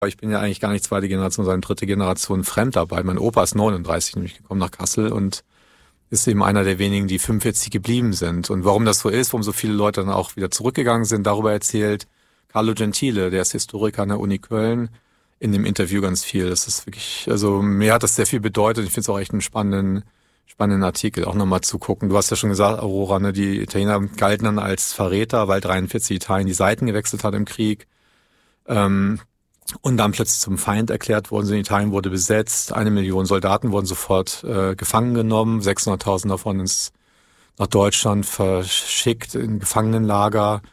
Ich bin ja eigentlich gar nicht zweite Generation, sondern dritte Generation Fremdarbeit. Mein Opa ist 39 nämlich gekommen nach Kassel und ist eben einer der wenigen, die 45 geblieben sind. Und warum das so ist, warum so viele Leute dann auch wieder zurückgegangen sind, darüber erzählt Carlo Gentile, der ist Historiker an der Uni Köln, in dem Interview ganz viel. Das ist wirklich, also mir hat das sehr viel bedeutet. Ich finde es auch echt einen spannenden Artikel, auch nochmal zu gucken. Du hast ja schon gesagt, Aurora, ne, die Italiener galten dann als Verräter, weil 43 Italien die Seiten gewechselt hat im Krieg. Und dann plötzlich zum Feind erklärt worden sind. Italien wurde besetzt, 1 Million Soldaten wurden sofort gefangen genommen, 600.000 davon nach Deutschland verschickt in Gefangenenlager,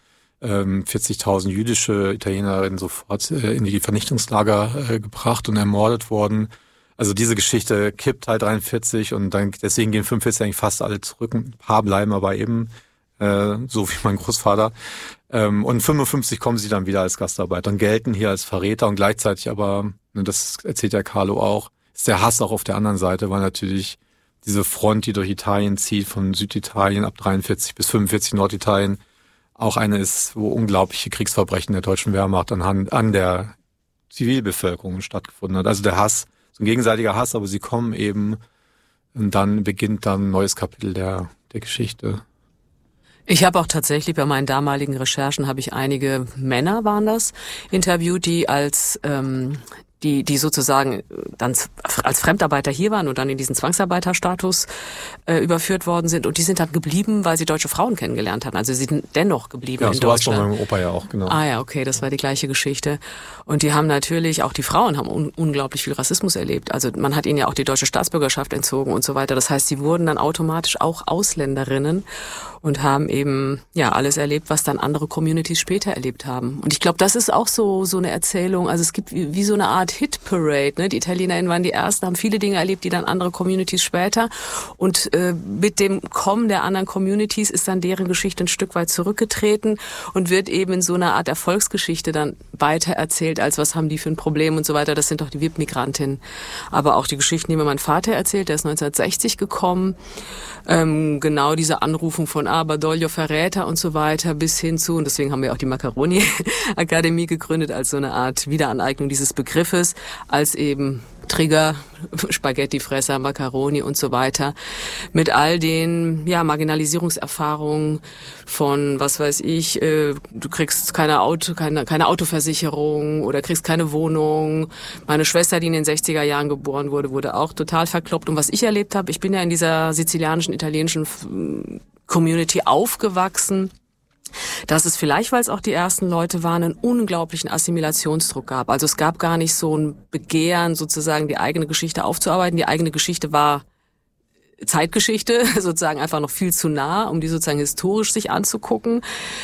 40.000 jüdische Italienerinnen sofort in die Vernichtungslager gebracht und ermordet worden. Also diese Geschichte kippt halt 43 und dann deswegen gehen 45 eigentlich fast alle zurück. Ein paar bleiben aber eben, so wie mein Großvater. Und 55 kommen sie dann wieder als Gastarbeiter und gelten hier als Verräter und gleichzeitig aber, und das erzählt ja Carlo auch, ist der Hass auch auf der anderen Seite, weil natürlich diese Front, die durch Italien zieht, von Süditalien ab 43 bis 45 Norditalien, auch eine ist, wo unglaubliche Kriegsverbrechen der deutschen Wehrmacht an der Zivilbevölkerung stattgefunden hat. Also der Hass, so ein gegenseitiger Hass, aber sie kommen eben und dann beginnt dann ein neues Kapitel der Geschichte. Ich habe auch tatsächlich bei meinen damaligen Recherchen habe ich einige Männer waren das interviewt, die als die sozusagen dann als Fremdarbeiter hier waren und dann in diesen Zwangsarbeiterstatus überführt worden sind. Und die sind dann geblieben, weil sie deutsche Frauen kennengelernt hatten. Also sie sind dennoch geblieben in Deutschland. Ja, so war es bei meinem Opa ja auch, genau. Ah ja, okay, das war die gleiche Geschichte. Und die haben natürlich, auch die Frauen haben unglaublich viel Rassismus erlebt. Also man hat ihnen ja auch die deutsche Staatsbürgerschaft entzogen und so weiter. Das heißt, sie wurden dann automatisch auch Ausländerinnen und haben eben ja alles erlebt, was dann andere Communities später erlebt haben. Und ich glaube, das ist auch so eine Erzählung. Also es gibt wie so eine Art Hit-Parade. Ne? Die ItalienerInnen waren die Ersten, haben viele Dinge erlebt, die dann andere Communities später. Und mit dem Kommen der anderen Communities ist dann deren Geschichte ein Stück weit zurückgetreten und wird eben in so einer Art Erfolgsgeschichte dann weiter erzählt, als was haben die für ein Problem und so weiter. Das sind doch die VIP-Migrantinnen. Aber auch die Geschichten, die mir mein Vater erzählt, der ist 1960 gekommen. Genau diese Anrufung von Badoglio Verräter und so weiter bis hin zu, und deswegen haben wir auch die Macaroni-Akademie gegründet, als so eine Art Wiederaneignung dieses Begriffes, als eben Trigger, Spaghettifresser, Macaroni und so weiter, mit all den Marginalisierungserfahrungen von, was weiß ich, du kriegst keine Autoversicherung oder kriegst keine Wohnung. Meine Schwester, die in den 60er Jahren geboren wurde, wurde auch total verkloppt. Und was ich erlebt habe, ich bin ja in dieser sizilianischen, italienischen Community aufgewachsen, dass es vielleicht, weil es auch die ersten Leute waren, einen unglaublichen Assimilationsdruck gab. Also es gab gar nicht so ein Begehren, sozusagen die eigene Geschichte aufzuarbeiten. Die eigene Geschichte war Zeitgeschichte, sozusagen einfach noch viel zu nah, um die sozusagen historisch sich anzugucken.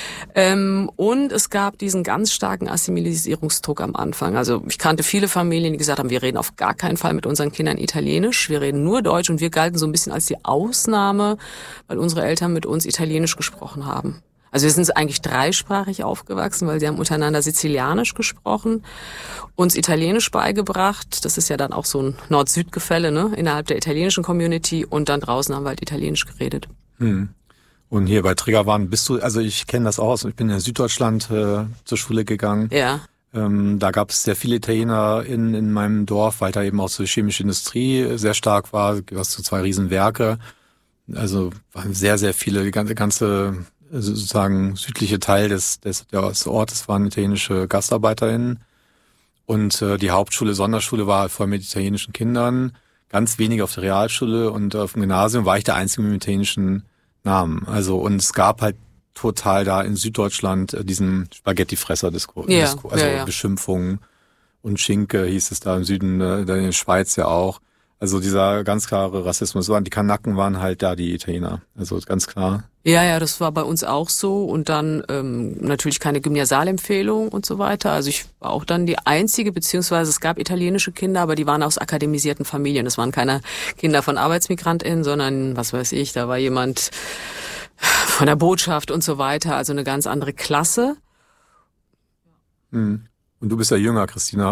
Und es gab diesen ganz starken Assimilisierungsdruck am Anfang. Also ich kannte viele Familien, die gesagt haben, wir reden auf gar keinen Fall mit unseren Kindern Italienisch, wir reden nur Deutsch, und wir galten so ein bisschen als die Ausnahme, weil unsere Eltern mit uns Italienisch gesprochen haben. Also wir sind eigentlich dreisprachig aufgewachsen, weil sie haben untereinander Sizilianisch gesprochen, uns Italienisch beigebracht. Das ist ja dann auch so ein Nord-Süd-Gefälle, ne, innerhalb der italienischen Community, und dann draußen haben wir halt Italienisch geredet. Und hier bei Triggerwarn also ich kenne das auch aus, ich bin in Süddeutschland zur Schule gegangen. Ja. Da gab es sehr viele Italiener in meinem Dorf, weil da eben auch so die chemische Industrie sehr stark war. Du hast so 2 Riesenwerke. Also waren sehr, sehr viele, die ganze sozusagen südliche Teil des Ortes waren italienische GastarbeiterInnen. Und die Hauptschule, Sonderschule war voll mit italienischen Kindern. Ganz wenige auf der Realschule, und auf dem Gymnasium war ich der Einzige mit dem italienischen Namen. Also, und es gab halt total da in Süddeutschland diesen Spaghettifresser-Diskurs. Beschimpfungen und Schinke hieß es da im Süden, in der Schweiz ja auch. Also dieser ganz klare Rassismus. Die Kanaken waren halt da die Italiener. Also ganz klar. Ja, das war bei uns auch so. Und dann natürlich keine Gymnasialempfehlung und so weiter. Also ich war auch dann die Einzige, beziehungsweise es gab italienische Kinder, aber die waren aus akademisierten Familien. Das waren keine Kinder von ArbeitsmigrantInnen, sondern, was weiß ich, da war jemand von der Botschaft und so weiter. Also eine ganz andere Klasse. Und du bist ja jünger, Christina.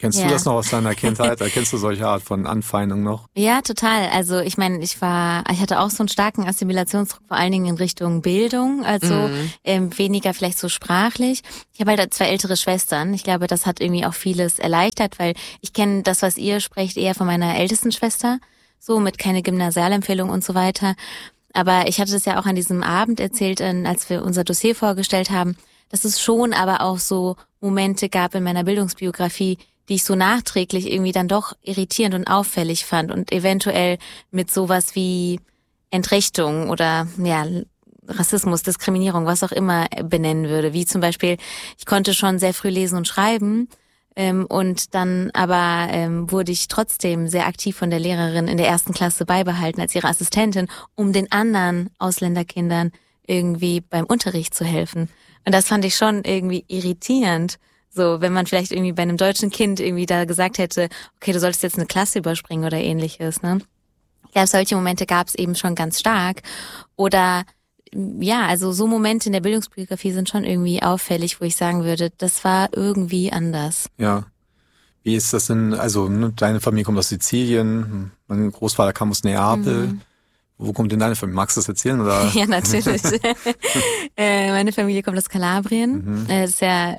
Kennst du das noch aus deiner Kindheit? Kennst du solche Art von Anfeindung noch? Ja, total. Also ich meine, ich hatte auch so einen starken Assimilationsdruck, vor allen Dingen in Richtung Bildung, also weniger vielleicht so sprachlich. Ich habe halt 2 ältere Schwestern. Ich glaube, das hat irgendwie auch vieles erleichtert, weil ich kenne das, was ihr sprecht, eher von meiner ältesten Schwester, so mit keine Gymnasialempfehlung und so weiter. Aber ich hatte das ja auch an diesem Abend erzählt, als wir unser Dossier vorgestellt haben, dass es schon aber auch so Momente gab in meiner Bildungsbiografie, die ich so nachträglich irgendwie dann doch irritierend und auffällig fand und eventuell mit sowas wie Entrechtung oder ja Rassismus, Diskriminierung, was auch immer benennen würde. Wie zum Beispiel, ich konnte schon sehr früh lesen und schreiben und dann aber wurde ich trotzdem sehr aktiv von der Lehrerin in der 1. Klasse beibehalten als ihre Assistentin, um den anderen Ausländerkindern irgendwie beim Unterricht zu helfen. Und das fand ich schon irgendwie irritierend. So, wenn man vielleicht irgendwie bei einem deutschen Kind irgendwie da gesagt hätte, okay, du solltest jetzt eine Klasse überspringen oder ähnliches, ne? Ich glaube, solche Momente gab es eben schon ganz stark. Oder ja, also so Momente in der Bildungsbiografie sind schon irgendwie auffällig, wo ich sagen würde, das war irgendwie anders. Ja. Wie ist das denn, also deine Familie kommt aus Sizilien, mein Großvater kam aus Neapel. Wo kommt denn deine Familie? Magst du das erzählen? Oder? Ja, natürlich. Meine Familie kommt aus Kalabrien. Das ist ja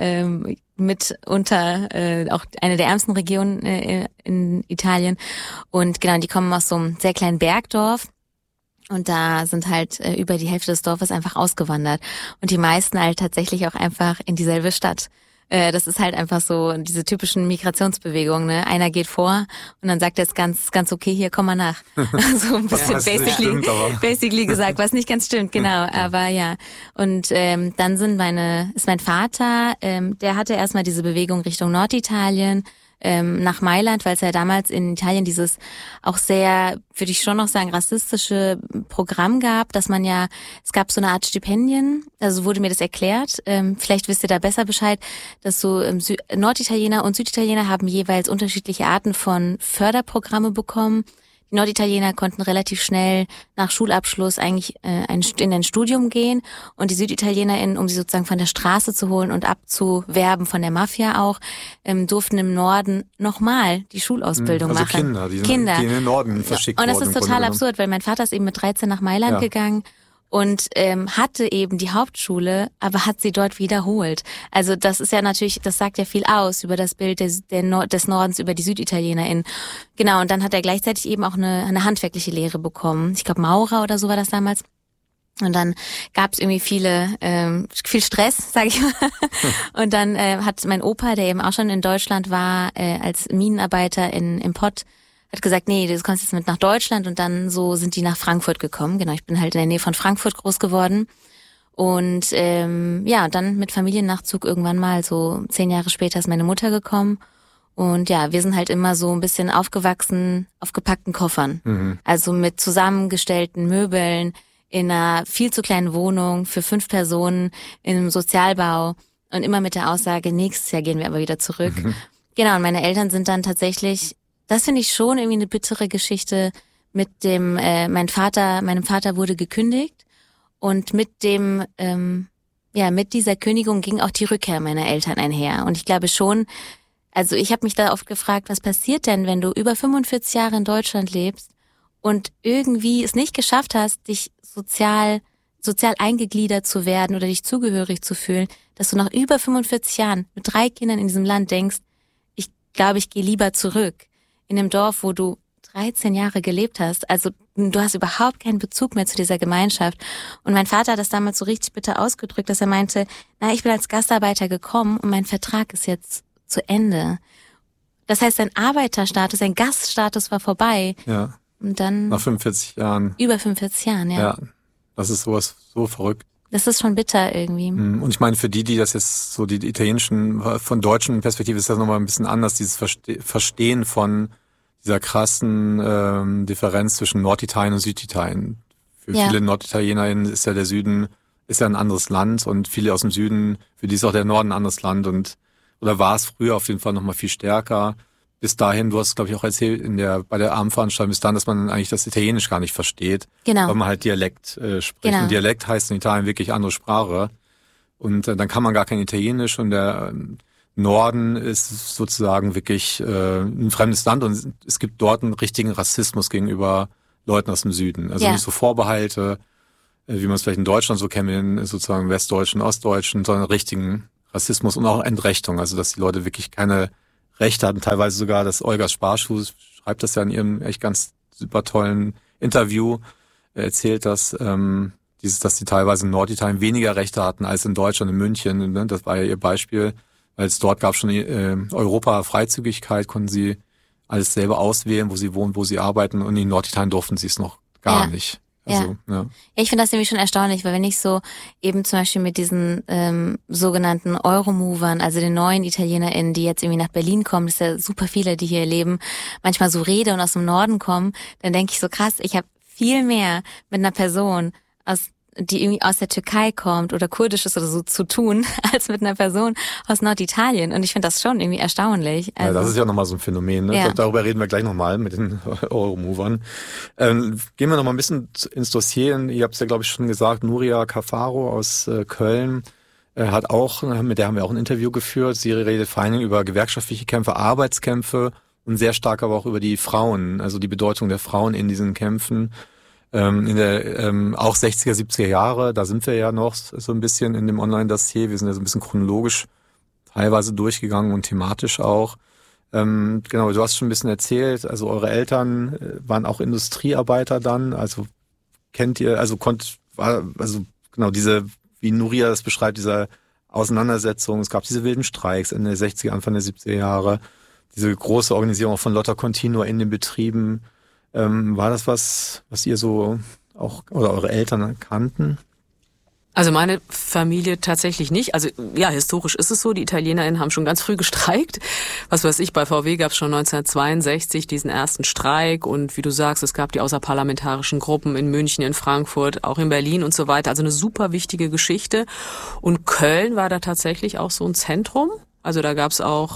mitunter auch eine der ärmsten Regionen in Italien. Und genau, die kommen aus so einem sehr kleinen Bergdorf. Und da sind halt über die Hälfte des Dorfes einfach ausgewandert. Und die meisten halt tatsächlich auch einfach in dieselbe Stadt. Das ist halt einfach so diese typischen Migrationsbewegungen, ne? Einer geht vor und dann sagt er es ganz okay, hier, komm mal nach. So ein bisschen basically gesagt, was nicht ganz stimmt, genau, aber ja. Und dann ist mein Vater, der hatte erstmal diese Bewegung Richtung Norditalien, nach Mailand, weil es ja damals in Italien dieses auch sehr, würde ich schon noch sagen, rassistische Programm gab, dass man ja, es gab so eine Art Stipendien, also wurde mir das erklärt, vielleicht wisst ihr da besser Bescheid, dass so Norditaliener und Süditaliener haben jeweils unterschiedliche Arten von Förderprogramme bekommen. Die Norditaliener konnten relativ schnell nach Schulabschluss eigentlich in ein Studium gehen und die SüditalienerInnen, um sie sozusagen von der Straße zu holen und abzuwerben von der Mafia auch, durften im Norden nochmal die Schulausbildung machen. Also Kinder, die in den Norden verschickt wurden. Und das ist total absurd, weil mein Vater ist eben mit 13 nach Mailand gegangen und hatte eben die Hauptschule, aber hat sie dort wiederholt. Also das ist ja natürlich, das sagt ja viel aus über das Bild des Nordens, über die SüditalienerInnen. Genau, und dann hat er gleichzeitig eben auch eine handwerkliche Lehre bekommen. Ich glaube Maurer oder so war das damals. Und dann gab es irgendwie viel Stress, sage ich mal. Und dann hat mein Opa, der eben auch schon in Deutschland war, als Minenarbeiter im Pott, hat gesagt, nee, du kommst jetzt mit nach Deutschland und dann so sind die nach Frankfurt gekommen. Genau, ich bin halt in der Nähe von Frankfurt groß geworden. Und und dann mit Familiennachzug irgendwann mal, so 10 Jahre später ist meine Mutter gekommen. Und ja, wir sind halt immer so ein bisschen aufgewachsen auf gepackten Koffern. Also mit zusammengestellten Möbeln in einer viel zu kleinen Wohnung für 5 Personen in einem Sozialbau und immer mit der Aussage, nächstes Jahr gehen wir aber wieder zurück. Genau, und meine Eltern sind dann tatsächlich, das finde ich schon irgendwie eine bittere Geschichte mit dem, meinem Vater wurde gekündigt und mit dieser Kündigung ging auch die Rückkehr meiner Eltern einher. Und ich glaube schon, also ich habe mich da oft gefragt, was passiert denn, wenn du über 45 Jahre in Deutschland lebst und irgendwie es nicht geschafft hast, dich sozial eingegliedert zu werden oder dich zugehörig zu fühlen, dass du nach über 45 Jahren mit 3 Kindern in diesem Land denkst, ich glaube, ich gehe lieber zurück. In einem Dorf, wo du 13 Jahre gelebt hast. Also du hast überhaupt keinen Bezug mehr zu dieser Gemeinschaft. Und mein Vater hat das damals so richtig bitter ausgedrückt, dass er meinte, ich bin als Gastarbeiter gekommen und mein Vertrag ist jetzt zu Ende. Das heißt, sein Arbeiterstatus, sein Gaststatus war vorbei. Ja. Und dann nach 45 Jahren. Über 45 Jahren, ja. Ja, das ist sowas so verrückt. Das ist schon bitter irgendwie. Und ich meine, für die das jetzt so die italienischen, von deutschen Perspektive ist das nochmal ein bisschen anders, dieses Verstehen von dieser krassen Differenz zwischen Norditalien und Süditalien. Für viele NorditalienerInnen ist ja der Süden ist ja ein anderes Land und viele aus dem Süden, für die ist auch der Norden ein anderes Land oder war es früher auf jeden Fall nochmal viel stärker. Bis dahin, du hast, glaube ich, auch erzählt bei der Abendveranstaltung, bis dahin, dass man eigentlich das Italienisch gar nicht versteht. Genau. Weil man halt Dialekt spricht. Genau. Und Dialekt heißt in Italien wirklich andere Sprache. Und dann kann man gar kein Italienisch und Norden ist sozusagen wirklich ein fremdes Land und es gibt dort einen richtigen Rassismus gegenüber Leuten aus dem Süden. Also nicht so Vorbehalte, wie man es vielleicht in Deutschland so kennt, in sozusagen Westdeutschen, Ostdeutschen, sondern richtigen Rassismus und auch Entrechtung. Also dass die Leute wirklich keine Rechte hatten. Teilweise sogar, dass Olga Sparschuh schreibt das ja in ihrem echt ganz super tollen Interview, erzählt, dass dass die teilweise in Norditalien weniger Rechte hatten als in Deutschland, in München. Ne? Das war ja ihr Beispiel, weil es dort gab schon Europa-Freizügigkeit, konnten sie alles selber auswählen, wo sie wohnen, wo sie arbeiten, und in Norditalien durften sie es noch gar nicht. Also, ja. Ich finde das nämlich schon erstaunlich, weil wenn ich so eben zum Beispiel mit diesen sogenannten Euromovern, also den neuen ItalienerInnen, die jetzt irgendwie nach Berlin kommen, das ist ja super viele, die hier leben, manchmal so rede und aus dem Norden kommen, dann denke ich so krass, ich habe viel mehr mit einer Person, die irgendwie aus der Türkei kommt oder kurdisch ist oder so, zu tun, als mit einer Person aus Norditalien. Und ich finde das schon irgendwie erstaunlich. Also, ja, das ist ja nochmal so ein Phänomen. Ne? Ja. Darüber reden wir gleich nochmal mit den Euromovern. Gehen wir nochmal ein bisschen ins Dossier. Ihr habt es ja, glaube ich, schon gesagt, Nuria Cafaro aus Köln hat auch, mit der haben wir auch ein Interview geführt. Sie redet vor allen Dingen über gewerkschaftliche Kämpfe, Arbeitskämpfe und sehr stark aber auch über die Frauen, also die Bedeutung der Frauen in diesen Kämpfen. In der auch 60er, 70er Jahre, da sind wir ja noch so ein bisschen in dem Online-Dossier. Wir sind ja so ein bisschen chronologisch teilweise durchgegangen und thematisch auch. Genau, du hast schon ein bisschen erzählt, also eure Eltern waren auch Industriearbeiter dann, also kennt ihr, genau diese, wie Nuria das beschreibt, diese Auseinandersetzung, es gab diese wilden Streiks Ende der 60er, Anfang der 70er Jahre, diese große Organisierung von Lotta Continua in den Betrieben. War das was ihr so auch oder eure Eltern kannten? Also meine Familie tatsächlich nicht. Also ja, historisch ist es so, die ItalienerInnen haben schon ganz früh gestreikt. Was weiß ich, bei VW gab es schon 1962 diesen ersten Streik und wie du sagst, es gab die außerparlamentarischen Gruppen in München, in Frankfurt, auch in Berlin und so weiter. Also eine super wichtige Geschichte. Und Köln war da tatsächlich auch so ein Zentrum. Also da gab's auch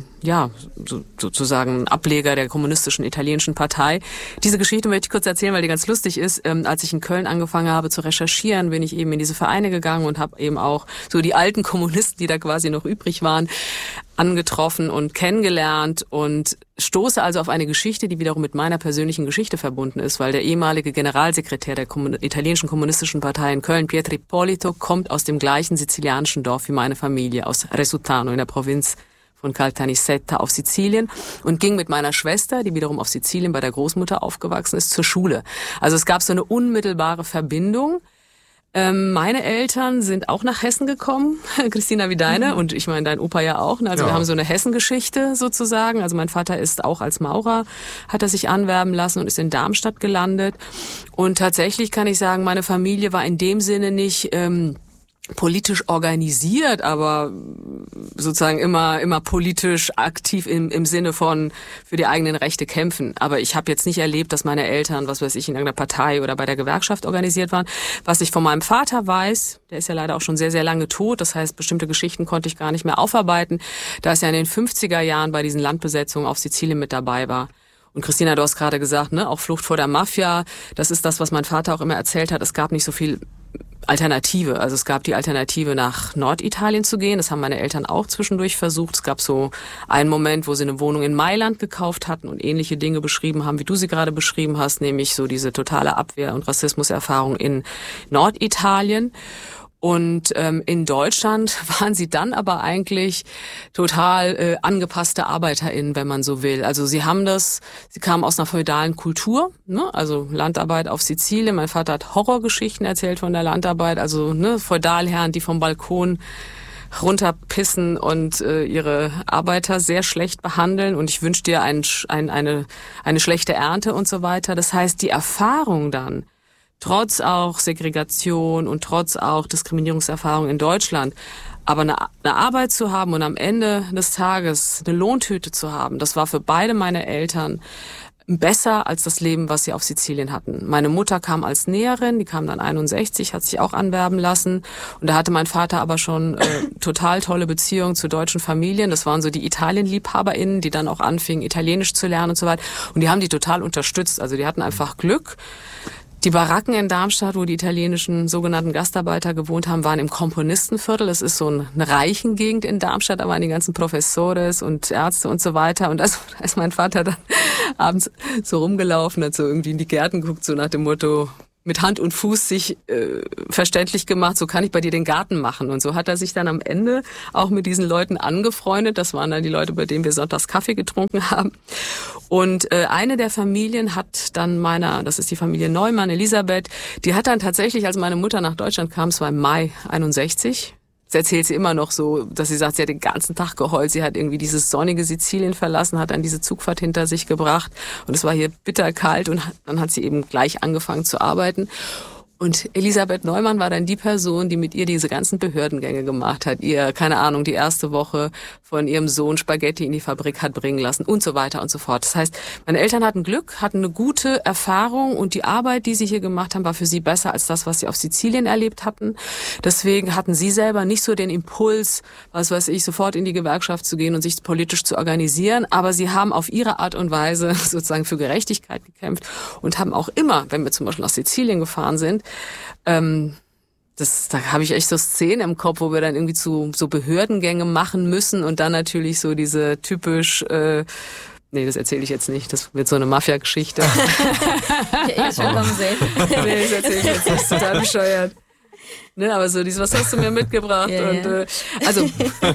sozusagen einen Ableger der kommunistischen italienischen Partei. Diese Geschichte möchte ich kurz erzählen, weil die ganz lustig ist. Als ich in Köln angefangen habe zu recherchieren, bin ich eben in diese Vereine gegangen und habe eben auch so die alten Kommunisten, die da quasi noch übrig waren, angetroffen und kennengelernt und stoße also auf eine Geschichte, die wiederum mit meiner persönlichen Geschichte verbunden ist, weil der ehemalige Generalsekretär der italienischen kommunistischen Partei in Köln, Pietro Ippolito, kommt aus dem gleichen sizilianischen Dorf wie meine Familie, aus Resutano in der Provinz von Caltanissetta auf Sizilien und ging mit meiner Schwester, die wiederum auf Sizilien bei der Großmutter aufgewachsen ist, zur Schule. Also es gab so eine unmittelbare Verbindung. Meine Eltern sind auch nach Hessen gekommen, Christina wie deine, und ich meine dein Opa ja auch. Also wir haben so eine Hessengeschichte sozusagen. Also mein Vater ist auch als Maurer, hat er sich anwerben lassen und ist in Darmstadt gelandet. Und tatsächlich kann ich sagen, meine Familie war in dem Sinne nicht politisch organisiert, aber sozusagen immer politisch aktiv im Sinne von für die eigenen Rechte kämpfen. Aber ich habe jetzt nicht erlebt, dass meine Eltern, was weiß ich, in irgendeiner Partei oder bei der Gewerkschaft organisiert waren. Was ich von meinem Vater weiß, der ist ja leider auch schon sehr, sehr lange tot, das heißt, bestimmte Geschichten konnte ich gar nicht mehr aufarbeiten, da es ja in den 50er Jahren bei diesen Landbesetzungen auf Sizilien mit dabei war. Und Christina, du hast gerade gesagt, ne, auch Flucht vor der Mafia, das ist das, was mein Vater auch immer erzählt hat. Es gab nicht so viel Alternative. Also es gab die Alternative, nach Norditalien zu gehen. Das haben meine Eltern auch zwischendurch versucht. Es gab so einen Moment, wo sie eine Wohnung in Mailand gekauft hatten und ähnliche Dinge beschrieben haben, wie du sie gerade beschrieben hast, nämlich so diese totale Abwehr- und Rassismuserfahrung in Norditalien. Und in Deutschland waren sie dann aber eigentlich total angepasste ArbeiterInnen, wenn man so will. Also sie kamen aus einer feudalen Kultur, ne? Also Landarbeit auf Sizilien. Mein Vater hat Horrorgeschichten erzählt von der Landarbeit, also ne, Feudalherren, die vom Balkon runterpissen und ihre Arbeiter sehr schlecht behandeln und ich wünsche dir eine schlechte Ernte und so weiter. Das heißt, die Erfahrung dann, trotz auch Segregation und trotz auch Diskriminierungserfahrung in Deutschland, aber eine Arbeit zu haben und am Ende des Tages eine Lohntüte zu haben, das war für beide meine Eltern besser als das Leben, was sie auf Sizilien hatten. Meine Mutter kam als Näherin, die kam dann 61, hat sich auch anwerben lassen und da hatte mein Vater aber schon total tolle Beziehungen zu deutschen Familien. Das waren so die Italien-LiebhaberInnen, die dann auch anfingen, Italienisch zu lernen und so weiter und die haben die total unterstützt. Also die hatten einfach Glück, Die Baracken in Darmstadt, wo die italienischen sogenannten Gastarbeiter gewohnt haben, waren im Komponistenviertel. Das ist so eine Reichengegend in Darmstadt, da waren die ganzen Professores und Ärzte und so weiter. Und als mein Vater dann abends so rumgelaufen hat, so irgendwie in die Gärten guckt, so nach dem Motto, mit Hand und Fuß sich verständlich gemacht, so kann ich bei dir den Garten machen. Und so hat er sich dann am Ende auch mit diesen Leuten angefreundet. Das waren dann die Leute, bei denen wir sonntags Kaffee getrunken haben. Und eine der Familien hat dann das ist die Familie Neumann, Elisabeth, die hat dann tatsächlich, als meine Mutter nach Deutschland kam, es war im Mai 61, das erzählt sie immer noch so, dass sie sagt, sie hat den ganzen Tag geheult. Sie hat irgendwie dieses sonnige Sizilien verlassen, hat dann diese Zugfahrt hinter sich gebracht. Und es war hier bitterkalt und dann hat sie eben gleich angefangen zu arbeiten. Und Elisabeth Neumann war dann die Person, die mit ihr diese ganzen Behördengänge gemacht hat. Ihr, keine Ahnung, die erste Woche von ihrem Sohn Spaghetti in die Fabrik hat bringen lassen und so weiter und so fort. Das heißt, meine Eltern hatten Glück, hatten eine gute Erfahrung und die Arbeit, die sie hier gemacht haben, war für sie besser als das, was sie auf Sizilien erlebt hatten. Deswegen hatten sie selber nicht so den Impuls, was weiß ich, sofort in die Gewerkschaft zu gehen und sich politisch zu organisieren. Aber sie haben auf ihre Art und Weise sozusagen für Gerechtigkeit gekämpft und haben auch immer, wenn wir zum Beispiel nach Sizilien gefahren sind, da habe ich echt so Szenen im Kopf, wo wir dann irgendwie zu so Behördengänge machen müssen und dann natürlich so diese typisch, nee, das erzähle ich jetzt nicht, das wird so eine Mafia-Geschichte. Nee, das erzähle ich jetzt nicht, das ist total bescheuert. Ne, aber so dieses, was hast du mir mitgebracht? Ja, und also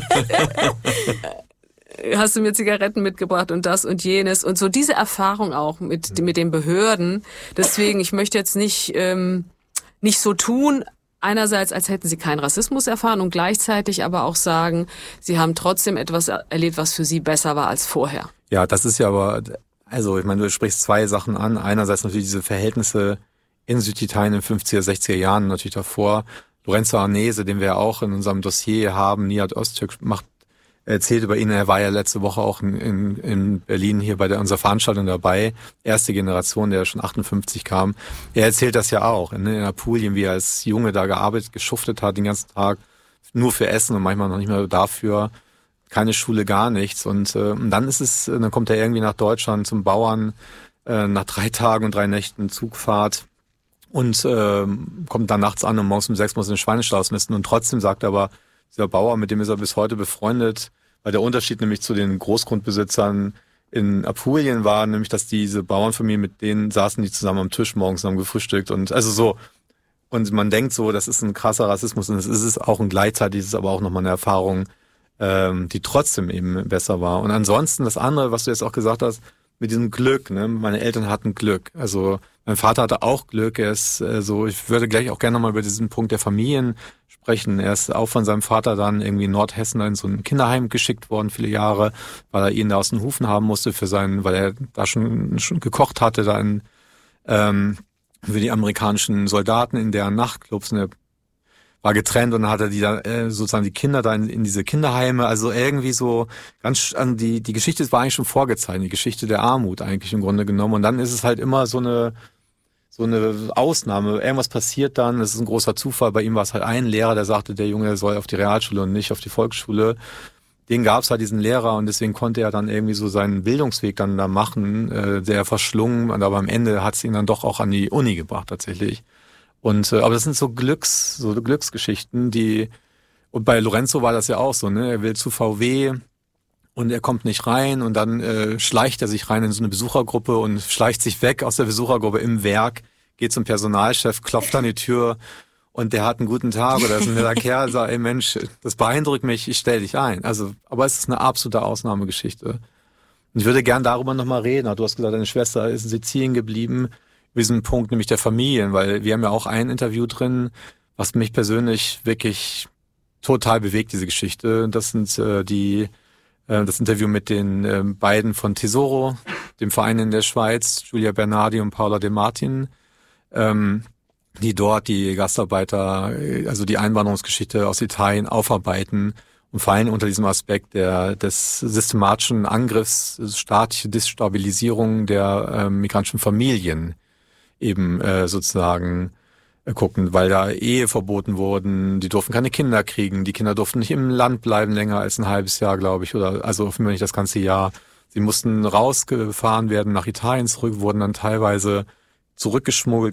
hast du mir Zigaretten mitgebracht und das und jenes und so diese Erfahrung auch mit den Behörden. Deswegen, ich möchte jetzt nicht so tun, einerseits, als hätten sie keinen Rassismus erfahren und gleichzeitig aber auch sagen, sie haben trotzdem etwas erlebt, was für sie besser war als vorher. Ja, das ist ja aber, also ich meine, du sprichst zwei Sachen an. Einerseits natürlich diese Verhältnisse in Süditalien in den 50er, 60er Jahren, natürlich davor. Lorenzo Arnese, den wir auch in unserem Dossier haben, Nihat Öztürk erzählt über ihn, er war ja letzte Woche auch in Berlin hier bei unserer Veranstaltung dabei, erste Generation, der schon 58 kam. Er erzählt das ja auch, in Apulien, wie er als Junge da gearbeitet, geschuftet hat den ganzen Tag, nur für Essen und manchmal noch nicht mehr dafür, keine Schule, gar nichts. Und dann kommt er irgendwie nach Deutschland zum Bauern, nach 3 Tagen und 3 Nächten Zugfahrt und kommt dann nachts an und morgens um 6 muss er den Schweinestall ausmisten. Und trotzdem sagt er aber, dieser Bauer, mit dem ist er bis heute befreundet, weil der Unterschied nämlich zu den Großgrundbesitzern in Apulien war, nämlich, dass diese Bauernfamilien, mit denen saßen die zusammen am Tisch morgens und haben gefrühstückt und also so. Und man denkt so, das ist ein krasser Rassismus und es ist es auch und gleichzeitig ist es aber auch nochmal eine Erfahrung, die trotzdem eben besser war. Und ansonsten das andere, was du jetzt auch gesagt hast, mit diesem Glück, ne? Meine Eltern hatten Glück. Also mein Vater hatte auch Glück. Er ist ich würde gleich auch gerne nochmal über diesen Punkt der Familien sprechen. Er ist auch von seinem Vater dann irgendwie in Nordhessen in so ein Kinderheim geschickt worden, viele Jahre, weil er ihn da aus den Hufen haben musste weil er da schon gekocht hatte, für die amerikanischen Soldaten in deren Nachtclubs. Und er war getrennt und dann hat er sozusagen die Kinder da in diese Kinderheime, also irgendwie so ganz, die Geschichte war eigentlich schon vorgezeichnet, die Geschichte der Armut eigentlich im Grunde genommen. Und dann ist es halt immer so eine Ausnahme. Irgendwas passiert dann, das ist ein großer Zufall. Bei ihm war es halt ein Lehrer, der sagte, der Junge soll auf die Realschule und nicht auf die Volksschule. Den gab es halt, diesen Lehrer, und deswegen konnte er dann irgendwie so seinen Bildungsweg dann da machen, sehr verschlungen, aber am Ende hat es ihn dann doch auch an die Uni gebracht tatsächlich. Und aber das sind so Glücksgeschichten, und bei Lorenzo war das ja auch so, ne? Er will zu VW und er kommt nicht rein und dann schleicht er sich rein in so eine Besuchergruppe und schleicht sich weg aus der Besuchergruppe im Werk, geht zum Personalchef, klopft an die Tür und der hat einen guten Tag oder ist ein netter Kerl, sagt, ey Mensch, das beeindruckt mich, ich stell dich ein. Also, aber es ist eine absolute Ausnahmegeschichte. Und ich würde gern darüber nochmal reden. Du hast gesagt, deine Schwester ist in Sizilien geblieben, über diesen Punkt nämlich der Familien, weil wir haben ja auch ein Interview drin, was mich persönlich wirklich total bewegt, diese Geschichte. Das sind das Interview mit den beiden von Tesoro, dem Verein in der Schweiz, Giulia Bernardi und Paola De Martin, die dort die Gastarbeiter, also die Einwanderungsgeschichte aus Italien aufarbeiten und vor allem unter diesem Aspekt des systematischen Angriffs, staatliche Destabilisierung der migrantischen Familien eben sozusagen gucken, weil da Ehe verboten wurden, die durften keine Kinder kriegen, die Kinder durften nicht im Land bleiben länger als ein halbes Jahr, glaube ich, oder also für mich nicht das ganze Jahr. Sie mussten rausgefahren werden nach Italien zurück, wurden dann teilweise zurückgeschmuggelt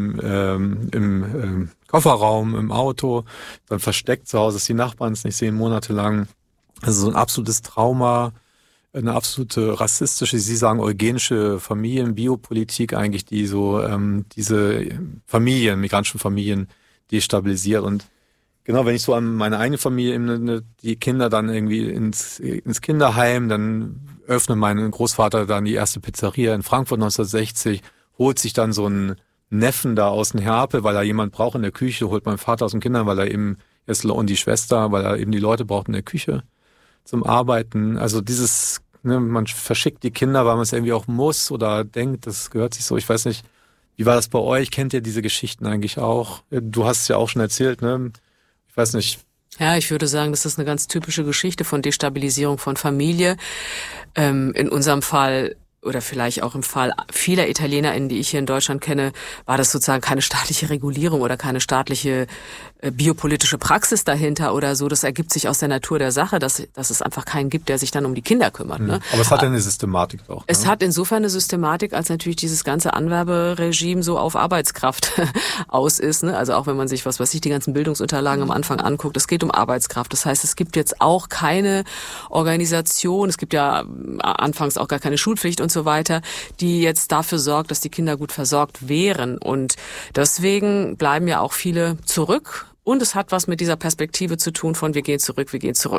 im Kofferraum, im Auto, dann versteckt zu Hause, dass die Nachbarn es nicht sehen, monatelang. Also so ein absolutes Trauma, eine absolute rassistische, Sie sagen eugenische Familienbiopolitik eigentlich, die so diese Familien, migrantischen Familien destabilisiert. Und genau, wenn ich so an meine eigene Familie, die Kinder dann irgendwie ins Kinderheim, dann öffnet mein Großvater dann die erste Pizzeria in Frankfurt 1960, holt sich dann so einen Neffen da aus dem Herpel, weil er jemand braucht in der Küche, holt mein Vater aus dem Kindern, weil er eben und die Schwester, weil er eben die Leute braucht in der Küche zum Arbeiten. Also dieses, man verschickt die Kinder, weil man es irgendwie auch muss oder denkt, das gehört sich so. Ich weiß nicht, wie war das bei euch? Kennt ihr diese Geschichten eigentlich auch? Du hast es ja auch schon erzählt, ne? Ich weiß nicht. Ja, ich würde sagen, das ist eine ganz typische Geschichte von Destabilisierung von Familie. In unserem Fall oder vielleicht auch im Fall vieler ItalienerInnen, die ich hier in Deutschland kenne, war das sozusagen keine staatliche Regulierung oder keine staatliche biopolitische Praxis dahinter oder so. Das ergibt sich aus der Natur der Sache, dass es einfach keinen gibt, der sich dann um die Kinder kümmert. Ne? Aber es hat ja eine Systematik auch. Ne? Es hat insofern eine Systematik, als natürlich dieses ganze Anwerberegime so auf Arbeitskraft aus ist. Ne? Also auch wenn man sich, die ganzen Bildungsunterlagen am Anfang anguckt, es geht um Arbeitskraft. Das heißt, es gibt jetzt auch keine Organisation, es gibt ja anfangs auch gar keine Schulpflicht und so weiter, die jetzt dafür sorgt, dass die Kinder gut versorgt wären. Und deswegen bleiben ja auch viele zurück. Und es hat was mit dieser Perspektive zu tun von wir gehen zurück.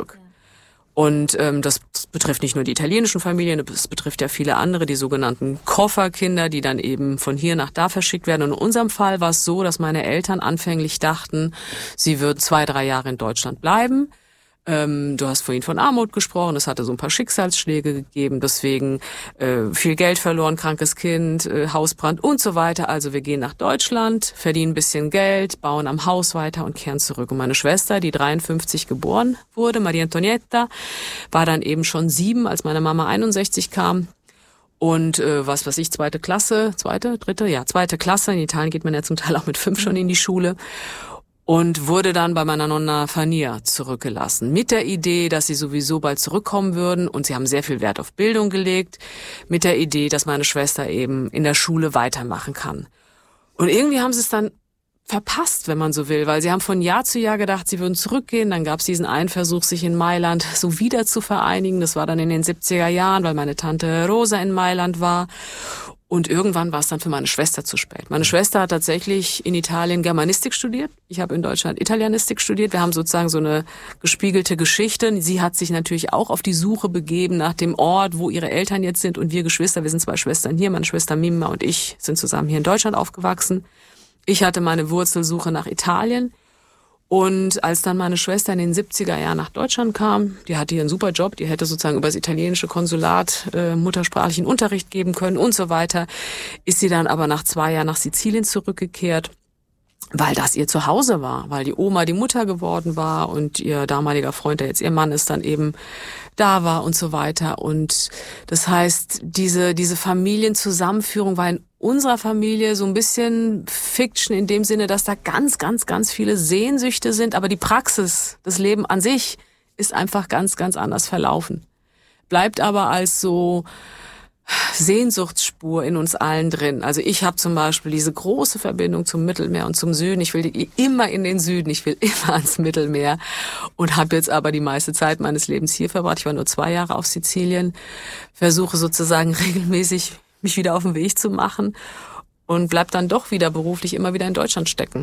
Und das betrifft nicht nur die italienischen Familien, es betrifft ja viele andere, die sogenannten Kofferkinder, die dann eben von hier nach da verschickt werden. Und in unserem Fall war es so, dass meine Eltern anfänglich dachten, sie würden 2-3 Jahre in Deutschland bleiben. Du hast vorhin von Armut gesprochen, es hatte so ein paar Schicksalsschläge gegeben, deswegen viel Geld verloren, krankes Kind, Hausbrand und so weiter. Also wir gehen nach Deutschland, verdienen ein bisschen Geld, bauen am Haus weiter und kehren zurück. Und meine Schwester, die 1953 geboren wurde, Maria Antonietta, war dann eben schon 7, als meine Mama 61 kam. Und zweite Klasse. In Italien geht man ja zum Teil auch mit 5 schon in die Schule. Und wurde dann bei meiner Nonna Fania zurückgelassen. Mit der Idee, dass sie sowieso bald zurückkommen würden. Und sie haben sehr viel Wert auf Bildung gelegt. Mit der Idee, dass meine Schwester eben in der Schule weitermachen kann. Und irgendwie haben sie es dann verpasst, wenn man so will. Weil sie haben von Jahr zu Jahr gedacht, sie würden zurückgehen. Dann gab es diesen einen Versuch, sich in Mailand so wieder zu vereinigen. Das war dann in den 70er Jahren, weil meine Tante Rosa in Mailand war. Und irgendwann war es dann für meine Schwester zu spät. Meine Schwester hat tatsächlich in Italien Germanistik studiert. Ich habe in Deutschland Italienistik studiert. Wir haben sozusagen so eine gespiegelte Geschichte. Sie hat sich natürlich auch auf die Suche begeben nach dem Ort, wo ihre Eltern jetzt sind. Und wir Geschwister, wir sind 2 Schwestern hier. Meine Schwester Mimma und ich sind zusammen hier in Deutschland aufgewachsen. Ich hatte meine Wurzelsuche nach Italien. Und als dann meine Schwester in den 70er Jahren nach Deutschland kam, die hatte hier einen super Job, die hätte sozusagen über das italienische Konsulat muttersprachlichen Unterricht geben können und so weiter, ist sie dann aber nach 2 Jahren nach Sizilien zurückgekehrt, weil das ihr Zuhause war, weil die Oma die Mutter geworden war und ihr damaliger Freund, der jetzt ihr Mann ist, dann eben da war und so weiter. Und das heißt, diese Familienzusammenführung war in unserer Familie so ein bisschen Fiction in dem Sinne, dass da ganz, ganz, ganz viele Sehnsüchte sind, aber die Praxis, das Leben an sich ist einfach ganz, ganz anders verlaufen. Bleibt aber als so Sehnsuchtsspur in uns allen drin. Also ich habe zum Beispiel diese große Verbindung zum Mittelmeer und zum Süden. Ich will immer in den Süden, ich will immer ans Mittelmeer und habe jetzt aber die meiste Zeit meines Lebens hier verbracht. Ich war nur 2 Jahre auf Sizilien, versuche sozusagen regelmäßig mich wieder auf den Weg zu machen und bleib dann doch wieder beruflich immer wieder in Deutschland stecken.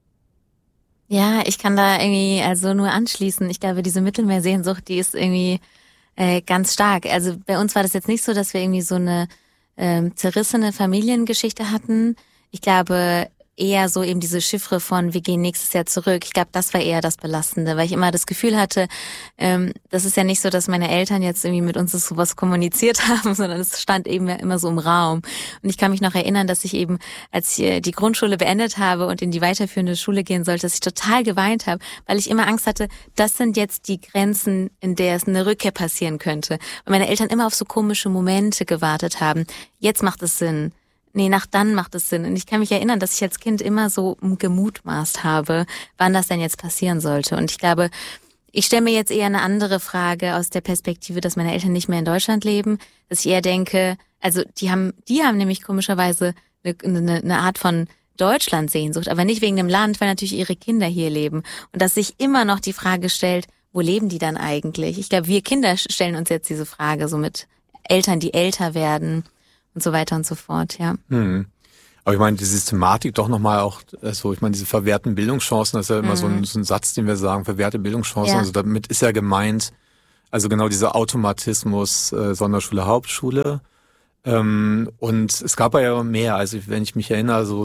Ja, ich kann da irgendwie also nur anschließen. Ich glaube, diese Mittelmeersehnsucht, die ist irgendwie ganz stark. Also bei uns war das jetzt nicht so, dass wir irgendwie so eine zerrissene Familiengeschichte hatten. Ich glaube eher so eben diese Chiffre von wir gehen nächstes Jahr zurück. Ich glaube, das war eher das Belastende, weil ich immer das Gefühl hatte, das ist ja nicht so, dass meine Eltern jetzt irgendwie mit uns sowas kommuniziert haben, sondern es stand eben ja immer so im Raum. Und ich kann mich noch erinnern, dass ich eben, als ich die Grundschule beendet habe und in die weiterführende Schule gehen sollte, dass ich total geweint habe, weil ich immer Angst hatte, das sind jetzt die Grenzen, in der es eine Rückkehr passieren könnte. Und meine Eltern immer auf so komische Momente gewartet haben. Jetzt macht es Sinn. Nee, nach dann macht es Sinn. Und ich kann mich erinnern, dass ich als Kind immer so gemutmaßt habe, wann das denn jetzt passieren sollte. Und ich glaube, ich stelle mir jetzt eher eine andere Frage aus der Perspektive, dass meine Eltern nicht mehr in Deutschland leben, dass ich eher denke, also die haben nämlich komischerweise eine Art von Deutschlandsehnsucht, aber nicht wegen dem Land, weil natürlich ihre Kinder hier leben. Und dass sich immer noch die Frage stellt, wo leben die dann eigentlich? Ich glaube, wir Kinder stellen uns jetzt diese Frage, so mit Eltern, die älter werden und so weiter und so fort, ja. Aber ich meine, die Systematik doch nochmal auch, also ich meine, diese verwehrten Bildungschancen, das ist ja immer so ein Satz, den wir sagen, verwehrte Bildungschancen, also damit ist ja gemeint, also genau dieser Automatismus, Sonderschule, Hauptschule. Und es gab ja mehr, also wenn ich mich erinnere, so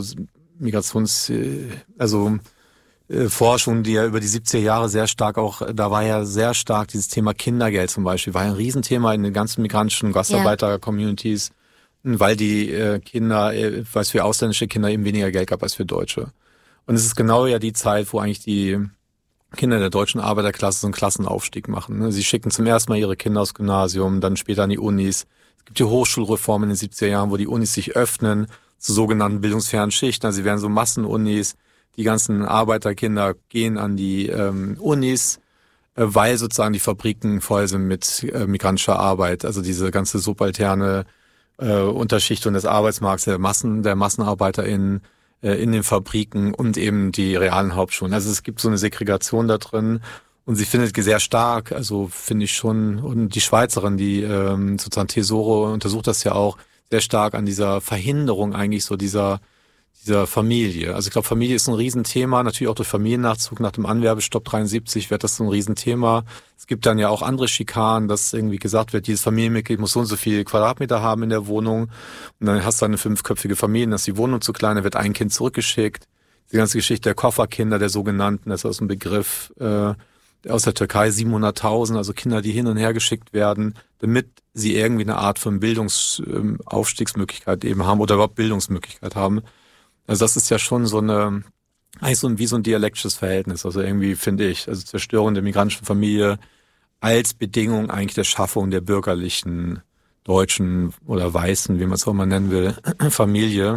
Forschung, die ja über die 70er Jahre sehr stark auch, da war ja sehr stark dieses Thema Kindergeld zum Beispiel, war ja ein Riesenthema in den ganzen migrantischen Gastarbeiter-Communities, weil die Kinder, weil es für ausländische Kinder eben weniger Geld gab als für Deutsche. Und es ist genau ja die Zeit, wo eigentlich die Kinder der deutschen Arbeiterklasse so einen Klassenaufstieg machen. Ne? Sie schicken zum ersten Mal ihre Kinder aufs Gymnasium, dann später an die Unis. Es gibt die Hochschulreform in den 70er Jahren, wo die Unis sich öffnen zu sogenannten bildungsfernen Schichten. Also sie werden so Massenunis. Die ganzen Arbeiterkinder gehen an die Unis, weil sozusagen die Fabriken voll sind mit migrantischer Arbeit. Also diese ganze subalterne Unterschichtung des Arbeitsmarkts, der MassenarbeiterInnen in den Fabriken und eben die realen Hauptschulen. Also es gibt so eine Segregation da drin und sie findet sehr stark, also finde ich schon, und die Schweizerin, die sozusagen Tesoro untersucht das ja auch sehr stark an dieser Verhinderung eigentlich so dieser Familie. Also ich glaube, Familie ist ein Riesenthema, natürlich auch durch Familiennachzug nach dem Anwerbestopp 73 wird das so ein Riesenthema. Es gibt dann ja auch andere Schikanen, dass irgendwie gesagt wird, dieses Familienmitglied muss so und so viel Quadratmeter haben in der Wohnung und dann hast du eine 5-köpfige Familie, dann ist die Wohnung zu klein, dann wird ein Kind zurückgeschickt. Die ganze Geschichte der Kofferkinder, der sogenannten, das ist aus dem Begriff aus der Türkei, 700.000, also Kinder, die hin und her geschickt werden, damit sie irgendwie eine Art von Bildungsaufstiegsmöglichkeit eben haben oder überhaupt Bildungsmöglichkeit haben. Also das ist ja schon so eigentlich wie so ein dialektisches Verhältnis. Also irgendwie finde ich, also Zerstörung der migrantischen Familie als Bedingung eigentlich der Schaffung der bürgerlichen, deutschen oder weißen, wie man es auch mal nennen will, Familie.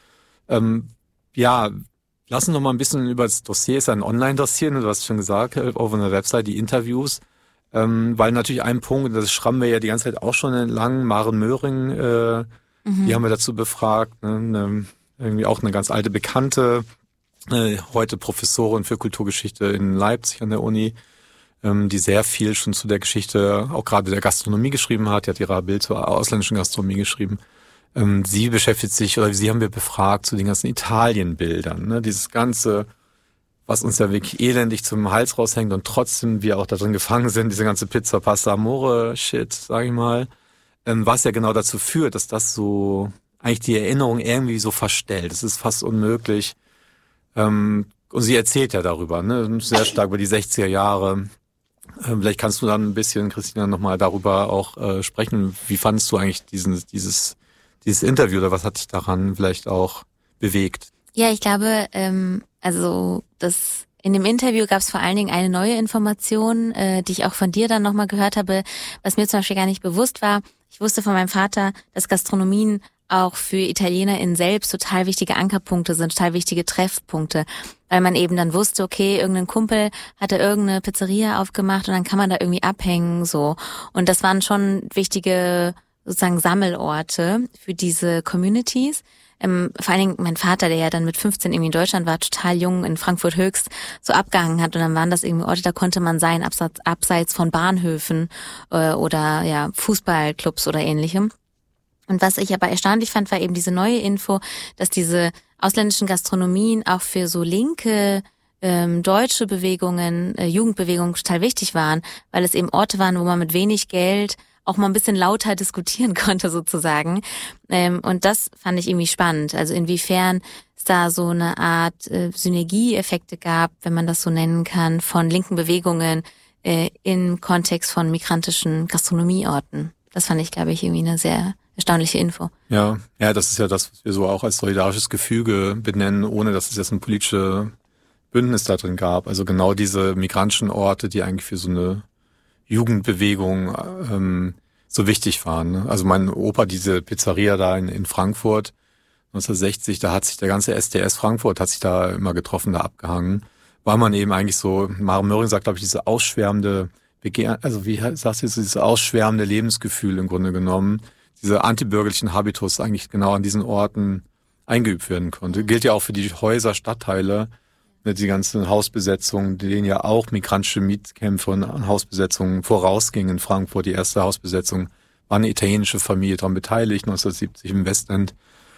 Lassen wir noch mal ein bisschen über das Dossier, ist ein Online-Dossier, du hast schon gesagt, auf einer Website, die Interviews, weil natürlich ein Punkt, das schrammen wir ja die ganze Zeit auch schon entlang, Maren Möhring, die haben wir dazu befragt, ne, irgendwie auch eine ganz alte Bekannte, heute Professorin für Kulturgeschichte in Leipzig an der Uni, die sehr viel schon zu der Geschichte, auch gerade der Gastronomie geschrieben hat. Die hat ihre Bild zur ausländischen Gastronomie geschrieben. Sie beschäftigt sich, oder sie haben wir befragt zu den ganzen Italienbildern, ne? Dieses Ganze, was uns ja wirklich elendig zum Hals raushängt und trotzdem wir auch da drin gefangen sind, diese ganze Pizza, Pasta, Amore, Shit, sag ich mal, was ja genau dazu führt, dass das so eigentlich die Erinnerung irgendwie so verstellt. Es ist fast unmöglich. Und sie erzählt ja darüber, ne, sehr stark über die 60er Jahre. Vielleicht kannst du dann ein bisschen, Christina, nochmal darüber auch sprechen. Wie fandest du eigentlich dieses Interview oder was hat dich daran vielleicht auch bewegt? Ja, ich glaube, also das in dem Interview gab es vor allen Dingen eine neue Information, die ich auch von dir dann nochmal gehört habe, was mir zum Beispiel gar nicht bewusst war. Ich wusste von meinem Vater, dass Gastronomien auch für ItalienerInnen selbst total wichtige Ankerpunkte sind, total wichtige Treffpunkte, weil man eben dann wusste, okay, irgendein Kumpel hatte irgendeine Pizzeria aufgemacht und dann kann man da irgendwie abhängen, so. Und das waren schon wichtige, sozusagen Sammelorte für diese Communities. Vor allen Dingen mein Vater, der ja dann mit 15 irgendwie in Deutschland war, total jung in Frankfurt Höchst, so abgehangen hat und dann waren das irgendwie Orte, da konnte man sein, abseits von Bahnhöfen oder ja Fußballclubs oder ähnlichem. Und was ich aber erstaunlich fand, war eben diese neue Info, dass diese ausländischen Gastronomien auch für so linke deutsche Bewegungen, Jugendbewegungen total wichtig waren, weil es eben Orte waren, wo man mit wenig Geld auch mal ein bisschen lauter diskutieren konnte sozusagen. Und das fand ich irgendwie spannend. Also inwiefern es da so eine Art Synergieeffekte gab, wenn man das so nennen kann, von linken Bewegungen im Kontext von migrantischen Gastronomieorten. Das fand ich, glaube ich, irgendwie eine sehr erstaunliche Info. Ja, das ist ja das, was wir so auch als solidarisches Gefüge benennen, ohne dass es jetzt ein politisches Bündnis da drin gab. Also genau diese migrantischen Orte, die eigentlich für so eine Jugendbewegung so wichtig waren. Ne? Also mein Opa, diese Pizzeria da in Frankfurt, 1960, da hat sich der ganze SDS Frankfurt hat sich da immer getroffen, da abgehangen. War man eben eigentlich so, Maren Möhring sagt, glaube ich, diese ausschwärmende also wie sagst du, dieses ausschwärmende Lebensgefühl im Grunde genommen, diese antibürgerlichen Habitus eigentlich genau an diesen Orten eingeübt werden konnte. Gilt ja auch für die Häuser, Stadtteile, die ganzen Hausbesetzungen, denen ja auch migrantische Mietkämpfe und Hausbesetzungen vorausgingen in Frankfurt. Die erste Hausbesetzung war eine italienische Familie daran beteiligt, 1970 im Westend.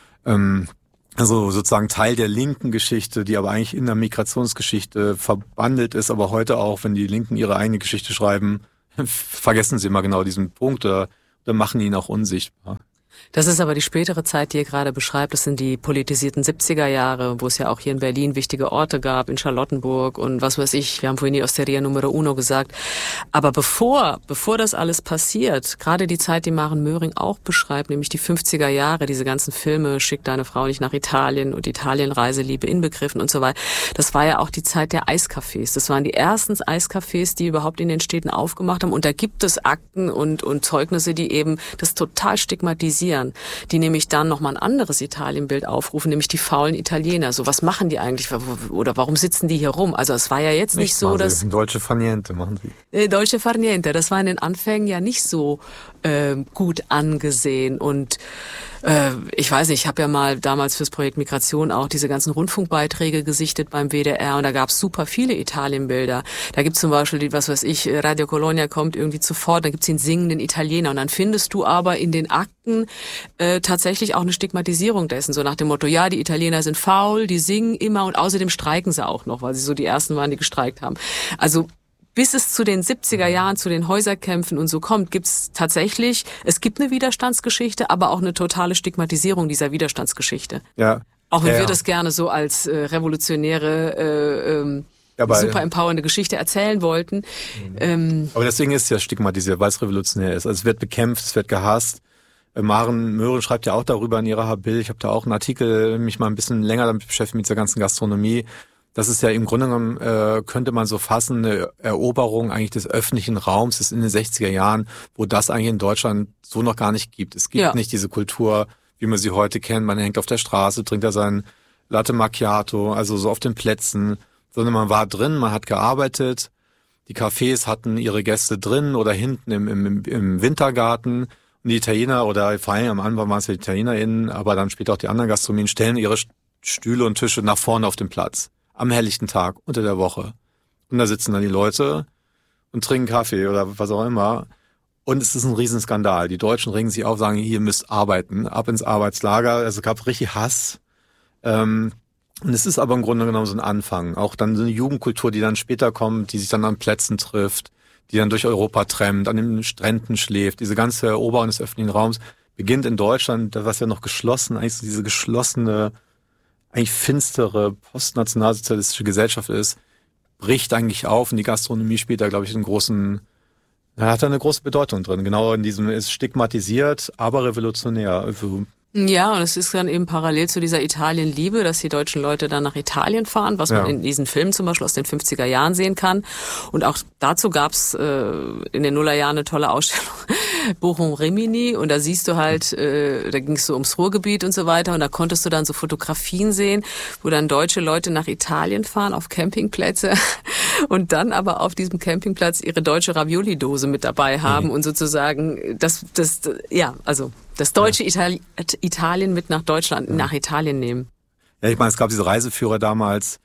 Also sozusagen Teil der linken Geschichte, die aber eigentlich in der Migrationsgeschichte verbandelt ist, aber heute auch, wenn die Linken ihre eigene Geschichte schreiben, vergessen sie immer genau diesen Punkt oder machen ihn auch unsichtbar. Das ist aber die spätere Zeit, die ihr gerade beschreibt. Das sind die politisierten 70er Jahre, wo es ja auch hier in Berlin wichtige Orte gab, in Charlottenburg und was weiß ich. Wir haben vorhin die Osteria Numero Uno gesagt. Aber bevor das alles passiert, gerade die Zeit, die Maren Möhring auch beschreibt, nämlich die 50er Jahre, diese ganzen Filme, Schick deine Frau nicht nach Italien und Italienreise, Liebe inbegriffen und so weiter. Das war ja auch die Zeit der Eiscafés. Das waren die ersten Eiscafés, die überhaupt in den Städten aufgemacht haben. Und da gibt es Akten und Zeugnisse, die eben das total stigmatisieren, die nämlich dann nochmal ein anderes Italienbild aufrufen, nämlich die faulen Italiener. So, was machen die eigentlich? Oder warum sitzen die hier rum? Also es war ja jetzt nicht so, dass... Dolce far niente machen sie. Dolce far niente, das war in den Anfängen ja nicht so gut angesehen. Und ich weiß nicht, ich habe ja mal damals fürs Projekt Migration auch diese ganzen Rundfunkbeiträge gesichtet beim WDR und da gab es super viele Italienbilder. Da gibt's zum Beispiel, Radio Colonia kommt irgendwie zuvor, da gibt's den singenden Italiener und dann findest du aber in den Akten tatsächlich auch eine Stigmatisierung dessen, so nach dem Motto, ja, die Italiener sind faul, die singen immer und außerdem streiken sie auch noch, weil sie so die ersten waren, die gestreikt haben. Also bis es zu den 70er Jahren, zu den Häuserkämpfen und so kommt, es gibt eine Widerstandsgeschichte, aber auch eine totale Stigmatisierung dieser Widerstandsgeschichte. Ja. Auch wenn wir das gerne so als revolutionäre, super empowernde Geschichte erzählen wollten. Aber deswegen ist es ja stigmatisiert, weil es revolutionär ist. Also es wird bekämpft, es wird gehasst. Maren Möhring schreibt ja auch darüber in ihrer Habil. Ich habe da auch einen Artikel, mich mal ein bisschen länger damit beschäftigt, mit dieser ganzen Gastronomie. Das ist ja im Grunde genommen, könnte man so fassen, eine Eroberung eigentlich des öffentlichen Raums, das ist in den 60er Jahren, wo das eigentlich in Deutschland so noch gar nicht gibt. Es gibt nicht diese Kultur, wie man sie heute kennt. Man hängt auf der Straße, trinkt da sein Latte Macchiato, also so auf den Plätzen, sondern man war drin, man hat gearbeitet. Die Cafés hatten ihre Gäste drin oder hinten im Wintergarten. Und die Italiener, oder vor allem am Anfang waren es die ItalienerInnen, aber dann später auch die anderen Gastronomien, stellen ihre Stühle und Tische nach vorne auf den Platz. Am helllichten Tag, unter der Woche. Und da sitzen dann die Leute und trinken Kaffee oder was auch immer. Und es ist ein Riesenskandal. Die Deutschen regen sich auf, sagen, ihr müsst arbeiten, ab ins Arbeitslager. Also es gab richtig Hass. Und es ist aber im Grunde genommen so ein Anfang. Auch dann so eine Jugendkultur, die dann später kommt, die sich dann an Plätzen trifft, die dann durch Europa trennt, an den Stränden schläft. Diese ganze Eroberung des öffentlichen Raums beginnt in Deutschland, was ja noch geschlossen, eigentlich so diese geschlossene, eigentlich finstere postnationalsozialistische Gesellschaft ist, bricht eigentlich auf und die Gastronomie spielt da, glaube ich, hat da eine große Bedeutung drin. Genau in diesem, ist stigmatisiert, aber revolutionär. Ja, und es ist dann eben parallel zu dieser Italienliebe, dass die deutschen Leute dann nach Italien fahren, was man in diesen Filmen zum Beispiel aus den 50er Jahren sehen kann. Und auch dazu gab's in den Nullerjahren eine tolle Ausstellung, Bochum-Rimini. Und da siehst du halt, da ging es so ums Ruhrgebiet und so weiter. Und da konntest du dann so Fotografien sehen, wo dann deutsche Leute nach Italien fahren auf Campingplätze und dann aber auf diesem Campingplatz ihre deutsche Ravioli-Dose mit dabei haben und sozusagen das deutsche Italien mit nach Deutschland, nach Italien nehmen. Ja, ich meine, es gab diese Reiseführer damals,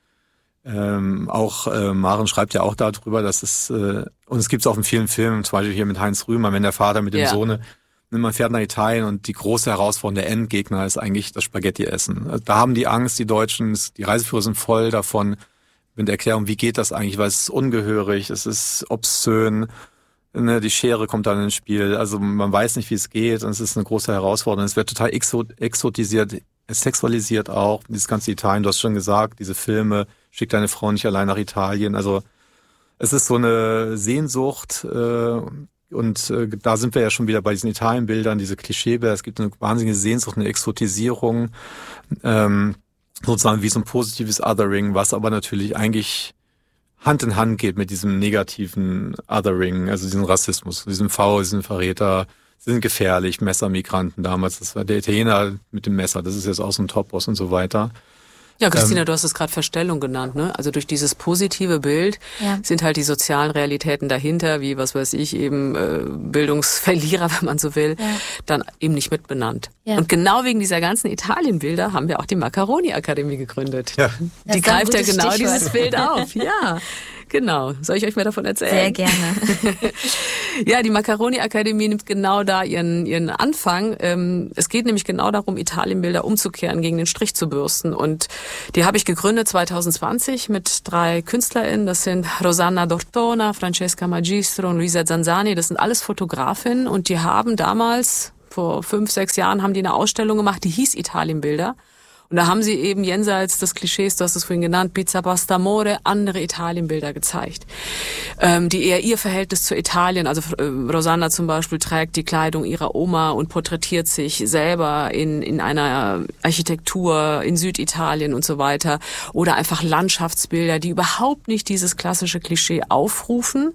Maren schreibt ja auch darüber, dass und es gibt es auch in vielen Filmen, zum Beispiel hier mit Heinz Rühmann, wenn der Vater mit dem Sohne, man fährt nach Italien und die große Herausforderung, der Endgegner ist eigentlich das Spaghetti-Essen. Also da haben die Angst, die Deutschen, die Reiseführer sind voll davon, mit der Erklärung, wie geht das eigentlich, weil es ist ungehörig, es ist obszön, die Schere kommt dann ins Spiel, also man weiß nicht, wie es geht und es ist eine große Herausforderung. Es wird total exotisiert, sexualisiert auch, dieses ganze Italien, du hast schon gesagt, diese Filme, Schick deine Frau nicht allein nach Italien, also es ist so eine Sehnsucht und da sind wir ja schon wieder bei diesen Italienbildern, diese Klischeebilder, es gibt eine wahnsinnige Sehnsucht, eine Exotisierung, sozusagen wie so ein positives Othering, was aber natürlich eigentlich Hand in Hand geht mit diesem negativen Othering, also diesem Rassismus, diesem Faul, diesen Verräter, sie sind gefährlich, Messermigranten damals, das war der Italiener mit dem Messer, das ist jetzt auch so ein Topos und so weiter. Ja, Christina, du hast es gerade Verstellung genannt, ne? Also durch dieses positive Bild sind halt die sozialen Realitäten dahinter, wie, was weiß ich, eben Bildungsverlierer, wenn man so will, dann eben nicht mitbenannt. Ja. Und genau wegen dieser ganzen Italienbilder haben wir auch die Macaroni-Akademie gegründet. Ja. Die greift ja genau dieses Bild auf. Ja, genau. Soll ich euch mehr davon erzählen? Sehr gerne. Ja, die Macaroni-Akademie nimmt genau da ihren Anfang. Es geht nämlich genau darum, Italienbilder umzukehren, gegen den Strich zu bürsten. Und die habe ich gegründet 2020 mit 3 KünstlerInnen. Das sind Rosanna Dortona, Francesca Magistro und Luisa Zanzani. Das sind alles Fotografinnen und die haben damals, vor 5, 6 Jahren, haben die eine Ausstellung gemacht, die hieß Italienbilder. Und da haben sie eben jenseits des Klischees, du hast es vorhin genannt, Pizza, Pasta, Amore, andere Italienbilder gezeigt, die eher ihr Verhältnis zu Italien, also Rosanna zum Beispiel trägt die Kleidung ihrer Oma und porträtiert sich selber in einer Architektur in Süditalien und so weiter. Oder einfach Landschaftsbilder, die überhaupt nicht dieses klassische Klischee aufrufen.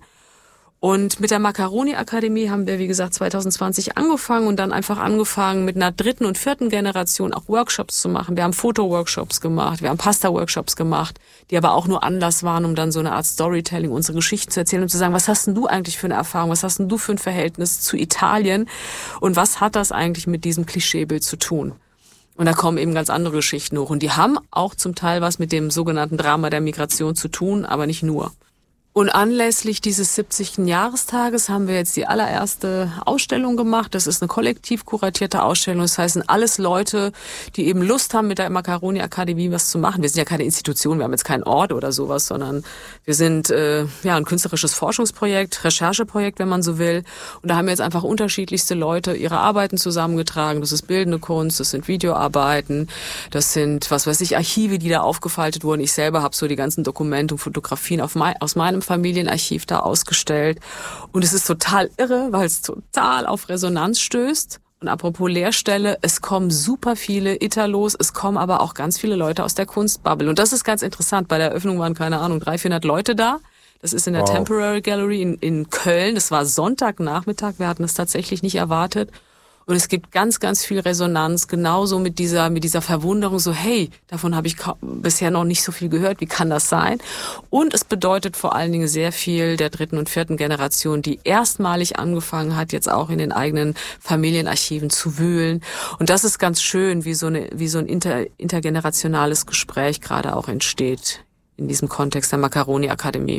Und mit der Macaroni-Akademie haben wir, wie gesagt, 2020 angefangen und dann einfach angefangen, mit einer 3. und 4. Generation auch Workshops zu machen. Wir haben Fotoworkshops gemacht, wir haben Pasta-Workshops gemacht, die aber auch nur Anlass waren, um dann so eine Art Storytelling, unsere Geschichten zu erzählen und zu sagen, was hast denn du eigentlich für eine Erfahrung, was hast denn du für ein Verhältnis zu Italien und was hat das eigentlich mit diesem Klischeebild zu tun? Und da kommen eben ganz andere Geschichten hoch und die haben auch zum Teil was mit dem sogenannten Drama der Migration zu tun, aber nicht nur. Und anlässlich dieses 70. Jahrestages haben wir jetzt die allererste Ausstellung gemacht. Das ist eine kollektiv kuratierte Ausstellung. Das heißt, sind alles Leute, die eben Lust haben, mit der Macaroni-Akademie was zu machen. Wir sind ja keine Institution, wir haben jetzt keinen Ort oder sowas, sondern wir sind ein künstlerisches Forschungsprojekt, Rechercheprojekt, wenn man so will. Und da haben wir jetzt einfach unterschiedlichste Leute ihre Arbeiten zusammengetragen. Das ist bildende Kunst, das sind Videoarbeiten, das sind, was weiß ich, Archive, die da aufgefaltet wurden. Ich selber habe so die ganzen Dokumente und Fotografien aus meinem Familienarchiv da ausgestellt. Und es ist total irre, weil es total auf Resonanz stößt. Und apropos Lehrstelle, es kommen super viele Italos, es kommen aber auch ganz viele Leute aus der Kunstbubble. Und das ist ganz interessant. Bei der Eröffnung waren, keine Ahnung, 300, 400 Leute da. Das ist in der Temporary Gallery in Köln. Das war Sonntagnachmittag. Wir hatten es tatsächlich nicht erwartet. Und es gibt ganz, ganz viel Resonanz, genauso mit dieser Verwunderung, so hey, davon habe ich bisher noch nicht so viel gehört, wie kann das sein? Und es bedeutet vor allen Dingen sehr viel der 3. und 4. Generation, die erstmalig angefangen hat, jetzt auch in den eigenen Familienarchiven zu wühlen. Und das ist ganz schön, wie so ein intergenerationales Gespräch gerade auch entsteht in diesem Kontext der Macaroni-Akademie.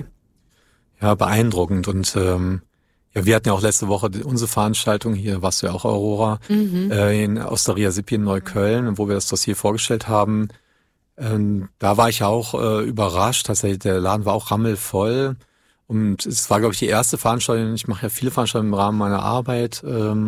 Ja, beeindruckend und ja, wir hatten ja auch letzte Woche unsere Veranstaltung, hier warst du ja auch, Aurora, in Osteria Sippi in Neukölln, wo wir das Dossier vorgestellt haben. Da war ich ja auch überrascht, tatsächlich, der Laden war auch rammelvoll. Und es war, glaube ich, die erste Veranstaltung, ich mache ja viele Veranstaltungen im Rahmen meiner Arbeit.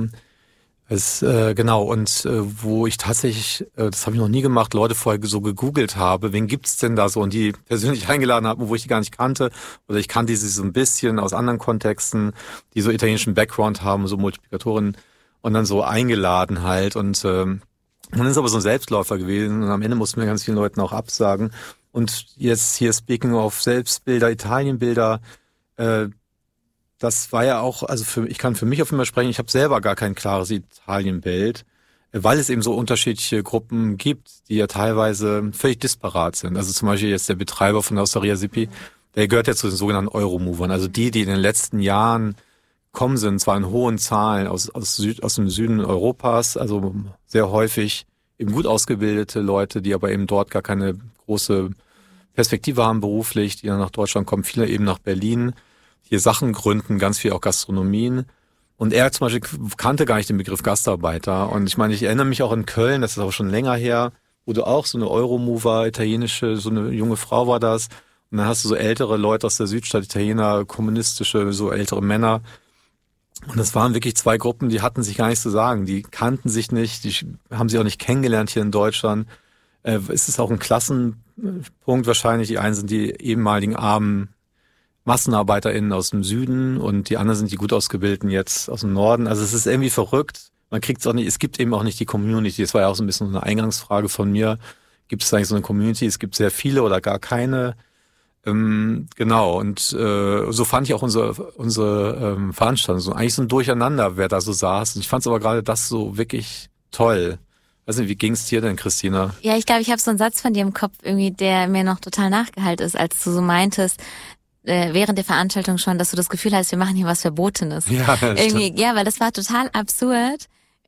Genau, und wo ich tatsächlich, das habe ich noch nie gemacht, Leute vorher so gegoogelt habe, wen gibt's denn da so und die persönlich eingeladen habe, wo ich die gar nicht kannte oder ich kannte sie so ein bisschen aus anderen Kontexten, die so italienischen Background haben, so Multiplikatoren und dann so eingeladen halt und dann ist aber so ein Selbstläufer gewesen und am Ende mussten wir ganz vielen Leuten auch absagen und jetzt hier speaking of Selbstbilder, Italienbilder, das war ja auch, also ich kann für mich auf jeden Fall sprechen, ich habe selber gar kein klares Italienbild, weil es eben so unterschiedliche Gruppen gibt, die ja teilweise völlig disparat sind. Also zum Beispiel jetzt der Betreiber von der Osteria Sippi, der gehört ja zu den sogenannten Euromovern, also die in den letzten Jahren kommen sind, zwar in hohen Zahlen aus dem Süden Europas, also sehr häufig eben gut ausgebildete Leute, die aber eben dort gar keine große Perspektive haben beruflich, die dann nach Deutschland kommen, viele eben nach Berlin, hier Sachen gründen, ganz viel auch Gastronomien. Und er zum Beispiel kannte gar nicht den Begriff Gastarbeiter. Und ich meine, ich erinnere mich auch in Köln, das ist auch schon länger her, wo du auch so eine Euromover, italienische, so eine junge Frau war das. Und dann hast du so ältere Leute aus der Südstadt, Italiener, kommunistische, so ältere Männer. Und das waren wirklich 2 Gruppen, die hatten sich gar nichts zu sagen. Die kannten sich nicht, die haben sich auch nicht kennengelernt hier in Deutschland. Es ist auch ein Klassenpunkt wahrscheinlich. Die einen sind die ehemaligen armen MassenarbeiterInnen aus dem Süden und die anderen sind die gut ausgebildeten jetzt aus dem Norden. Also es ist irgendwie verrückt. Man kriegt es auch nicht, es gibt eben auch nicht die Community. Das war ja auch so ein bisschen eine Eingangsfrage von mir. Gibt es eigentlich so eine Community? Es gibt sehr viele oder gar keine. Genau, und so fand ich auch unsere Veranstaltung. So, eigentlich so ein Durcheinander, wer da so saß. Und ich fand es aber gerade das so wirklich toll. Weiß nicht, wie ging's dir denn, Christina? Ja, ich glaube, ich habe so einen Satz von dir im Kopf irgendwie, der mir noch total nachgehalten ist, als du so meintest, während der Veranstaltung schon, dass du das Gefühl hast, wir machen hier was Verbotenes. Ja, irgendwie, ja, weil das war total absurd,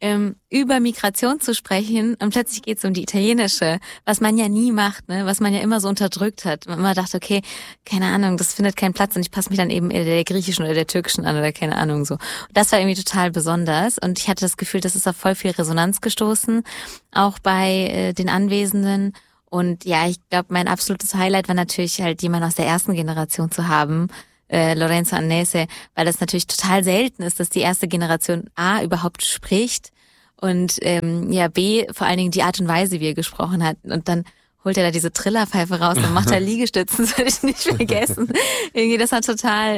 über Migration zu sprechen und plötzlich geht's um die italienische, was man ja nie macht, ne, was man ja immer so unterdrückt hat. Man immer dachte, okay, keine Ahnung, das findet keinen Platz und ich passe mich dann eben der griechischen oder der türkischen an oder keine Ahnung so. Und das war irgendwie total besonders und ich hatte das Gefühl, das ist auf voll viel Resonanz gestoßen, auch bei den Anwesenden. Und ja, ich glaube, mein absolutes Highlight war natürlich halt jemand aus der ersten Generation zu haben, Lorenzo Annese, weil das natürlich total selten ist, dass die erste Generation A überhaupt spricht und ja B vor allen Dingen die Art und Weise, wie er gesprochen hat. Und dann holt er da diese Trillerpfeife raus und macht da Liegestützen, das werde ich nicht vergessen. Irgendwie, das war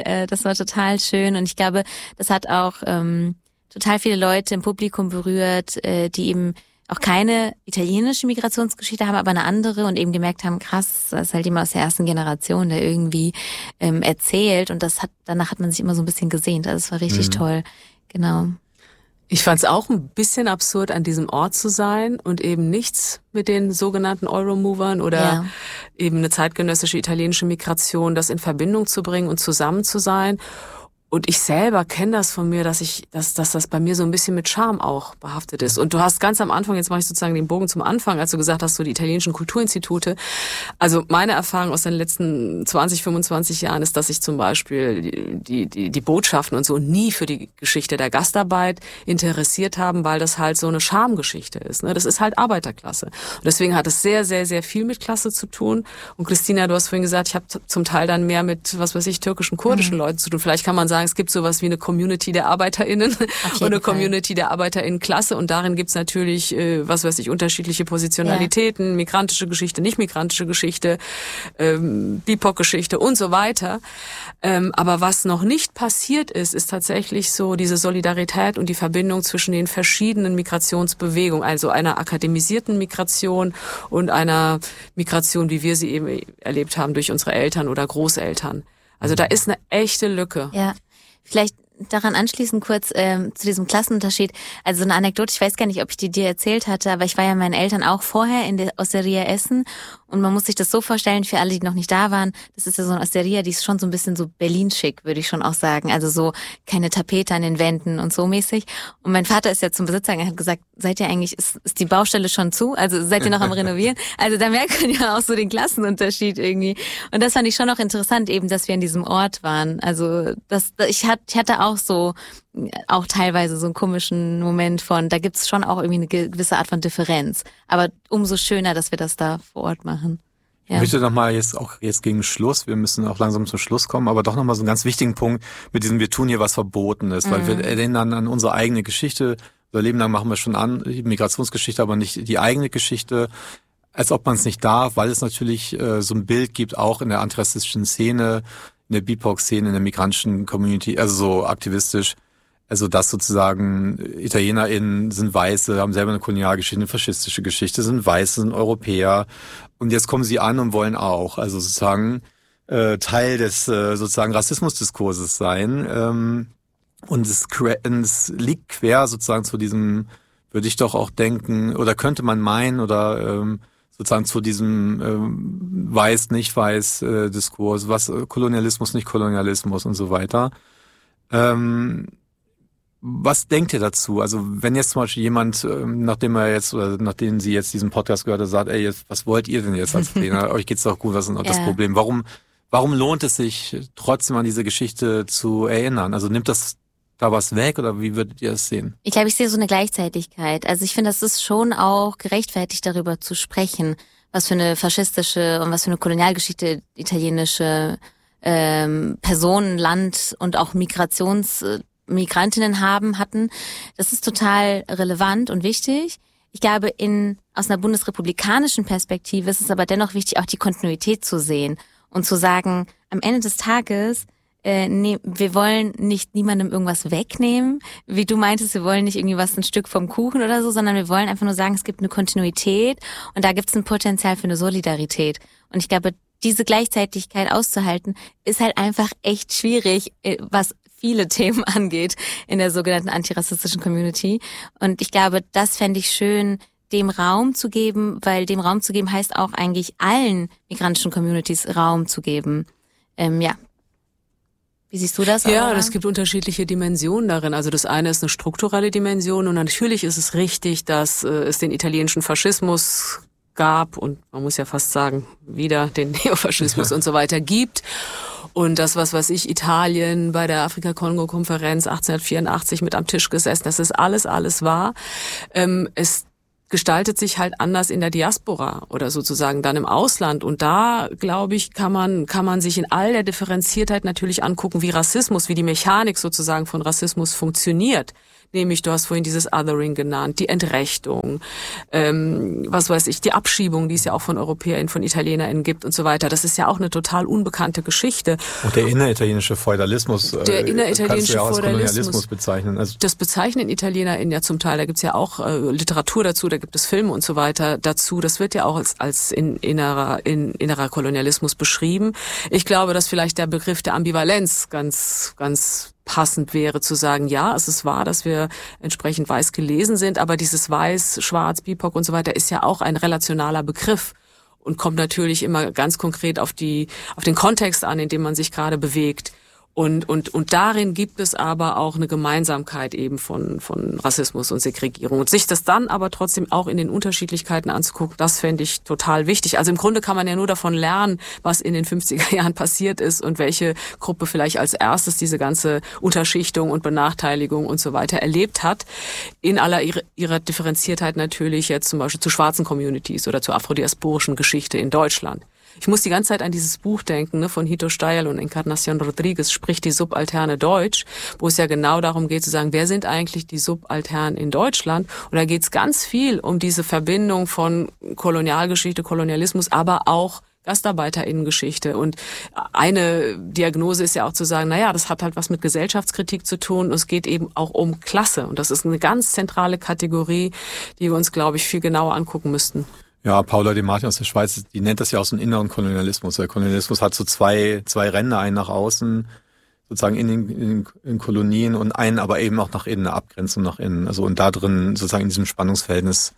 total schön und ich glaube, das hat auch total viele Leute im Publikum berührt, die eben auch keine italienische Migrationsgeschichte haben, aber eine andere und eben gemerkt haben, krass, das ist halt jemand aus der ersten Generation, der irgendwie erzählt und danach hat man sich immer so ein bisschen gesehnt. Also es war richtig toll, genau. Ich fand es auch ein bisschen absurd, an diesem Ort zu sein und eben nichts mit den sogenannten Euromovern oder eben eine zeitgenössische italienische Migration, das in Verbindung zu bringen und zusammen zu sein. Und ich selber kenne das von mir, dass das bei mir so ein bisschen mit Charme auch behaftet ist. Und du hast ganz am Anfang, jetzt mache ich sozusagen den Bogen zum Anfang, als du gesagt hast, so die italienischen Kulturinstitute. Also meine Erfahrung aus den letzten 20, 25 Jahren ist, dass sich zum Beispiel die Botschaften und so nie für die Geschichte der Gastarbeit interessiert haben, weil das halt so eine Charmegeschichte ist. Ne? Das ist halt Arbeiterklasse. Und deswegen hat es sehr, sehr, sehr viel mit Klasse zu tun. Und Christina, du hast vorhin gesagt, ich habe zum Teil dann mehr mit, was weiß ich, türkischen, kurdischen Leuten zu tun. Vielleicht kann man sagen, es gibt sowas wie eine Community der ArbeiterInnen und eine Community der ArbeiterInnen-Klasse und darin gibt's natürlich, was weiß ich, unterschiedliche Positionalitäten, migrantische Geschichte, nicht migrantische Geschichte, BIPOC-Geschichte und so weiter. Aber was noch nicht passiert ist tatsächlich so diese Solidarität und die Verbindung zwischen den verschiedenen Migrationsbewegungen, also einer akademisierten Migration und einer Migration, wie wir sie eben erlebt haben durch unsere Eltern oder Großeltern. Also da ist eine echte Lücke. Ja, vielleicht daran anschließend kurz zu diesem Klassenunterschied. Also so eine Anekdote, ich weiß gar nicht, ob ich die dir erzählt hatte, aber ich war ja meinen Eltern auch vorher in der Osteria essen und man muss sich das so vorstellen, für alle, die noch nicht da waren, das ist ja so eine Osteria, die ist schon so ein bisschen so Berlin-schick, würde ich schon auch sagen. Also so keine Tapete an den Wänden und so mäßig. Und mein Vater ist ja zum Besitzer gegangen, hat gesagt, seid ihr eigentlich, ist die Baustelle schon zu? Also seid ihr noch am Renovieren? Also da merkt man ja auch so den Klassenunterschied irgendwie. Und das fand ich schon auch interessant, eben, dass wir an diesem Ort waren. Also ich hatte auch teilweise so einen komischen Moment von, da gibt's schon auch irgendwie eine gewisse Art von Differenz. Aber umso schöner, dass wir das da vor Ort machen. Ja. Ich möchte nochmal jetzt gegen Schluss, wir müssen auch langsam zum Schluss kommen, aber doch nochmal so einen ganz wichtigen Punkt mit diesem, wir tun hier was Verbotenes, weil wir erinnern an unsere eigene Geschichte. Unser Leben lang machen wir schon an, die Migrationsgeschichte, aber nicht die eigene Geschichte, als ob man es nicht darf, weil es natürlich so ein Bild gibt, auch in der antirassistischen Szene, in der BIPOC-Szene, in der migrantischen Community, also so aktivistisch, also dass sozusagen ItalienerInnen sind Weiße, haben selber eine Kolonialgeschichte, eine faschistische Geschichte, sind Weiße, sind Europäer und jetzt kommen sie an und wollen auch, also sozusagen Teil des sozusagen Rassismusdiskurses sein und es liegt quer sozusagen zu diesem, würde ich doch auch denken, oder könnte man meinen oder sozusagen zu diesem Weiß-nicht-Weiß-Diskurs, was Kolonialismus, nicht Kolonialismus und so weiter. Was denkt ihr dazu? Also wenn jetzt zum Beispiel jemand, nachdem Sie jetzt diesen Podcast gehört hat, sagt, ey, jetzt, was wollt ihr denn jetzt als Trainer? Euch geht's doch gut, was ist denn das Problem? Warum lohnt es sich trotzdem an diese Geschichte zu erinnern? Also nimmt das da was weg oder wie würdet ihr es sehen? Ich glaube, ich sehe so eine Gleichzeitigkeit. Also ich finde, das ist schon auch gerechtfertigt, darüber zu sprechen, was für eine faschistische und was für eine Kolonialgeschichte italienische Personen, Land und auch Migrantinnen hatten. Das ist total relevant und wichtig. Ich glaube, aus einer bundesrepublikanischen Perspektive ist es aber dennoch wichtig, auch die Kontinuität zu sehen und zu sagen, am Ende des Tages, wir wollen nicht niemandem irgendwas wegnehmen. Wie du meintest, wir wollen nicht irgendwie ein Stück vom Kuchen oder so, sondern wir wollen einfach nur sagen, es gibt eine Kontinuität und da gibt es ein Potenzial für eine Solidarität. Und ich glaube, diese Gleichzeitigkeit auszuhalten, ist halt einfach echt schwierig, was viele Themen angeht in der sogenannten antirassistischen Community. Und ich glaube, das fände ich schön, dem Raum zu geben, weil dem Raum zu geben heißt auch eigentlich allen migrantischen Communities Raum zu geben. Ja. Wie siehst du das? Ja, es gibt unterschiedliche Dimensionen darin. Also das eine ist eine strukturelle Dimension und natürlich ist es richtig, dass es den italienischen Faschismus gab und man muss ja fast sagen, wieder den Neofaschismus und so weiter gibt. Und das, was weiß ich, Italien bei der Afrika-Kongo-Konferenz 1884 mit am Tisch gesessen, das ist alles wahr. Es gestaltet sich halt anders in der Diaspora oder sozusagen dann im Ausland. Und da, glaube ich, kann man sich in all der Differenziertheit natürlich angucken, wie Rassismus, wie die Mechanik sozusagen von Rassismus funktioniert. Nämlich, du hast vorhin dieses Othering genannt, die Entrechtung, was weiß ich, die Abschiebung, die es ja auch von EuropäerInnen, von ItalienerInnen gibt und so weiter. Das ist ja auch eine total unbekannte Geschichte. Und der inneritalienische Feudalismus, der inneritalienische kannst du ja auch als Feudalismus Kolonialismus bezeichnen. Also das bezeichnen ItalienerInnen ja zum Teil. Da gibt's ja auch Literatur dazu, da gibt es Filme und so weiter dazu. Das wird ja auch als innerer Kolonialismus beschrieben. Ich glaube, dass vielleicht der Begriff der Ambivalenz ganz passend wäre zu sagen, ja, es ist wahr, dass wir entsprechend weiß gelesen sind, aber dieses Weiß, Schwarz, BIPOC und so weiter ist ja auch ein relationaler Begriff und kommt natürlich immer ganz konkret auf den Kontext an, in dem man sich gerade bewegt. Und darin gibt es aber auch eine Gemeinsamkeit eben von Rassismus und Segregierung. Und sich das dann aber trotzdem auch in den Unterschiedlichkeiten anzugucken, das fände ich total wichtig. Also im Grunde kann man ja nur davon lernen, was in den 50er Jahren passiert ist und welche Gruppe vielleicht als erstes diese ganze Unterschichtung und Benachteiligung und so weiter erlebt hat. In aller ihrer Differenziertheit natürlich jetzt zum Beispiel zu schwarzen Communities oder zur afrodiasporischen Geschichte in Deutschland. Ich muss die ganze Zeit an dieses Buch denken, ne, von Hito Steyerl und Encarnación Rodriguez, Spricht die Subalterne Deutsch, wo es ja genau darum geht zu sagen, wer sind eigentlich die Subalternen in Deutschland? Und da geht es ganz viel um diese Verbindung von Kolonialgeschichte, Kolonialismus, aber auch GastarbeiterInnengeschichte. Und eine Diagnose ist ja auch zu sagen, naja, das hat halt was mit Gesellschaftskritik zu tun und es geht eben auch um Klasse. Und das ist eine ganz zentrale Kategorie, die wir uns, glaube ich, viel genauer angucken müssten. ja, Paula de Martin aus der Schweiz, die nennt das ja auch so einen inneren Kolonialismus. Der Kolonialismus hat so zwei Ränder, einen nach außen, sozusagen in den Kolonien und einen aber eben auch nach innen, eine Abgrenzung nach innen. Also und da drin, sozusagen in diesem Spannungsverhältnis,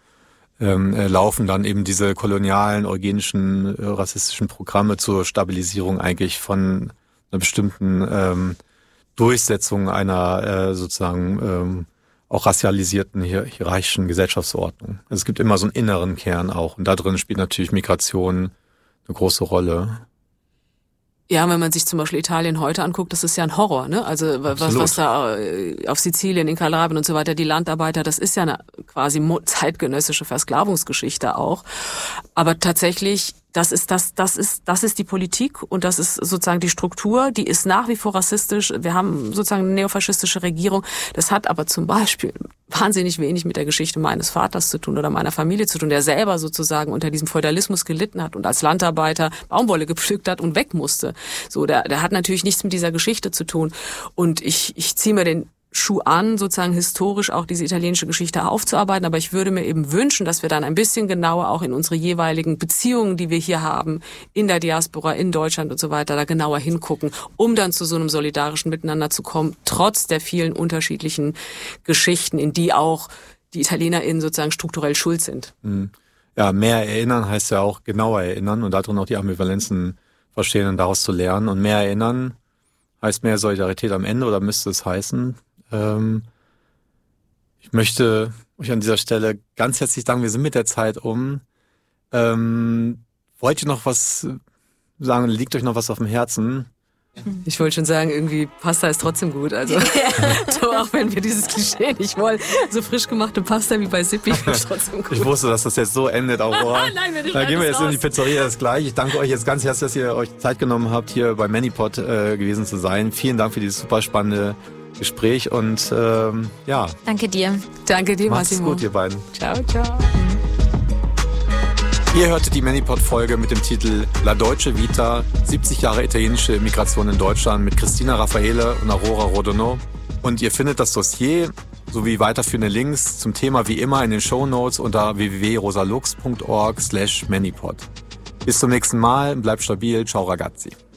laufen dann eben diese kolonialen, eugenischen, rassistischen Programme zur Stabilisierung eigentlich von einer bestimmten Durchsetzung einer sozusagen auch racialisierten, hierarchischen Gesellschaftsordnung. Also es gibt immer so einen inneren Kern auch. Und da drin spielt natürlich Migration eine große Rolle. Ja, wenn man sich zum Beispiel Italien heute anguckt, das ist ja ein Horror, ne? Also was da auf Sizilien, in Kalabrien und so weiter, die Landarbeiter, das ist ja eine quasi zeitgenössische Versklavungsgeschichte auch. Aber tatsächlich, das ist die Politik und das ist sozusagen die Struktur, die ist nach wie vor rassistisch. Wir haben sozusagen eine neofaschistische Regierung. Das hat aber zum Beispiel wahnsinnig wenig mit der Geschichte meines Vaters zu tun oder meiner Familie zu tun, der selber sozusagen unter diesem Feudalismus gelitten hat und als Landarbeiter Baumwolle gepflückt hat und weg musste. So, der hat natürlich nichts mit dieser Geschichte zu tun. Und ich ziehe mir den Schuh an, sozusagen historisch auch diese italienische Geschichte aufzuarbeiten. Aber ich würde mir eben wünschen, dass wir dann ein bisschen genauer auch in unsere jeweiligen Beziehungen, die wir hier haben, in der Diaspora, in Deutschland und so weiter, da genauer hingucken, um dann zu so einem solidarischen Miteinander zu kommen, trotz der vielen unterschiedlichen Geschichten, in die auch die ItalienerInnen sozusagen strukturell schuld sind. Ja, mehr erinnern heißt ja auch genauer erinnern und darin auch die Ambivalenzen verstehen und daraus zu lernen. Und mehr erinnern heißt mehr Solidarität am Ende oder müsste es heißen? Ich möchte euch an dieser Stelle ganz herzlich danken. Wir sind mit der Zeit um. Wollt ihr noch was sagen? Liegt euch noch was auf dem Herzen? Ich wollte schon sagen, irgendwie Pasta ist trotzdem gut. Also auch wenn wir dieses Klischee nicht wollen, so frisch gemachte Pasta wie bei Sippi ist trotzdem gut. Ich wusste, dass das jetzt so endet, Aurora. Nein, da gehen wir jetzt in die Pizzeria, das gleich. Ich danke euch jetzt ganz herzlich, dass ihr euch Zeit genommen habt, hier bei ManyPod gewesen zu sein. Vielen Dank für dieses super spannende Gespräch und ja. Danke dir. Danke dir, Macht's Massimo. gut, ihr beiden. Ciao, ciao. Ihr hörtet die ManyPod-Folge mit dem Titel La Dolce Vita, 70 Jahre italienische Migration in Deutschland mit Christina Raffaele und Aurora Rodonò. Und ihr findet das Dossier sowie weiterführende Links zum Thema wie immer in den Shownotes unter www.rosalux.org/manypod. Bis zum nächsten Mal, bleibt stabil, ciao ragazzi.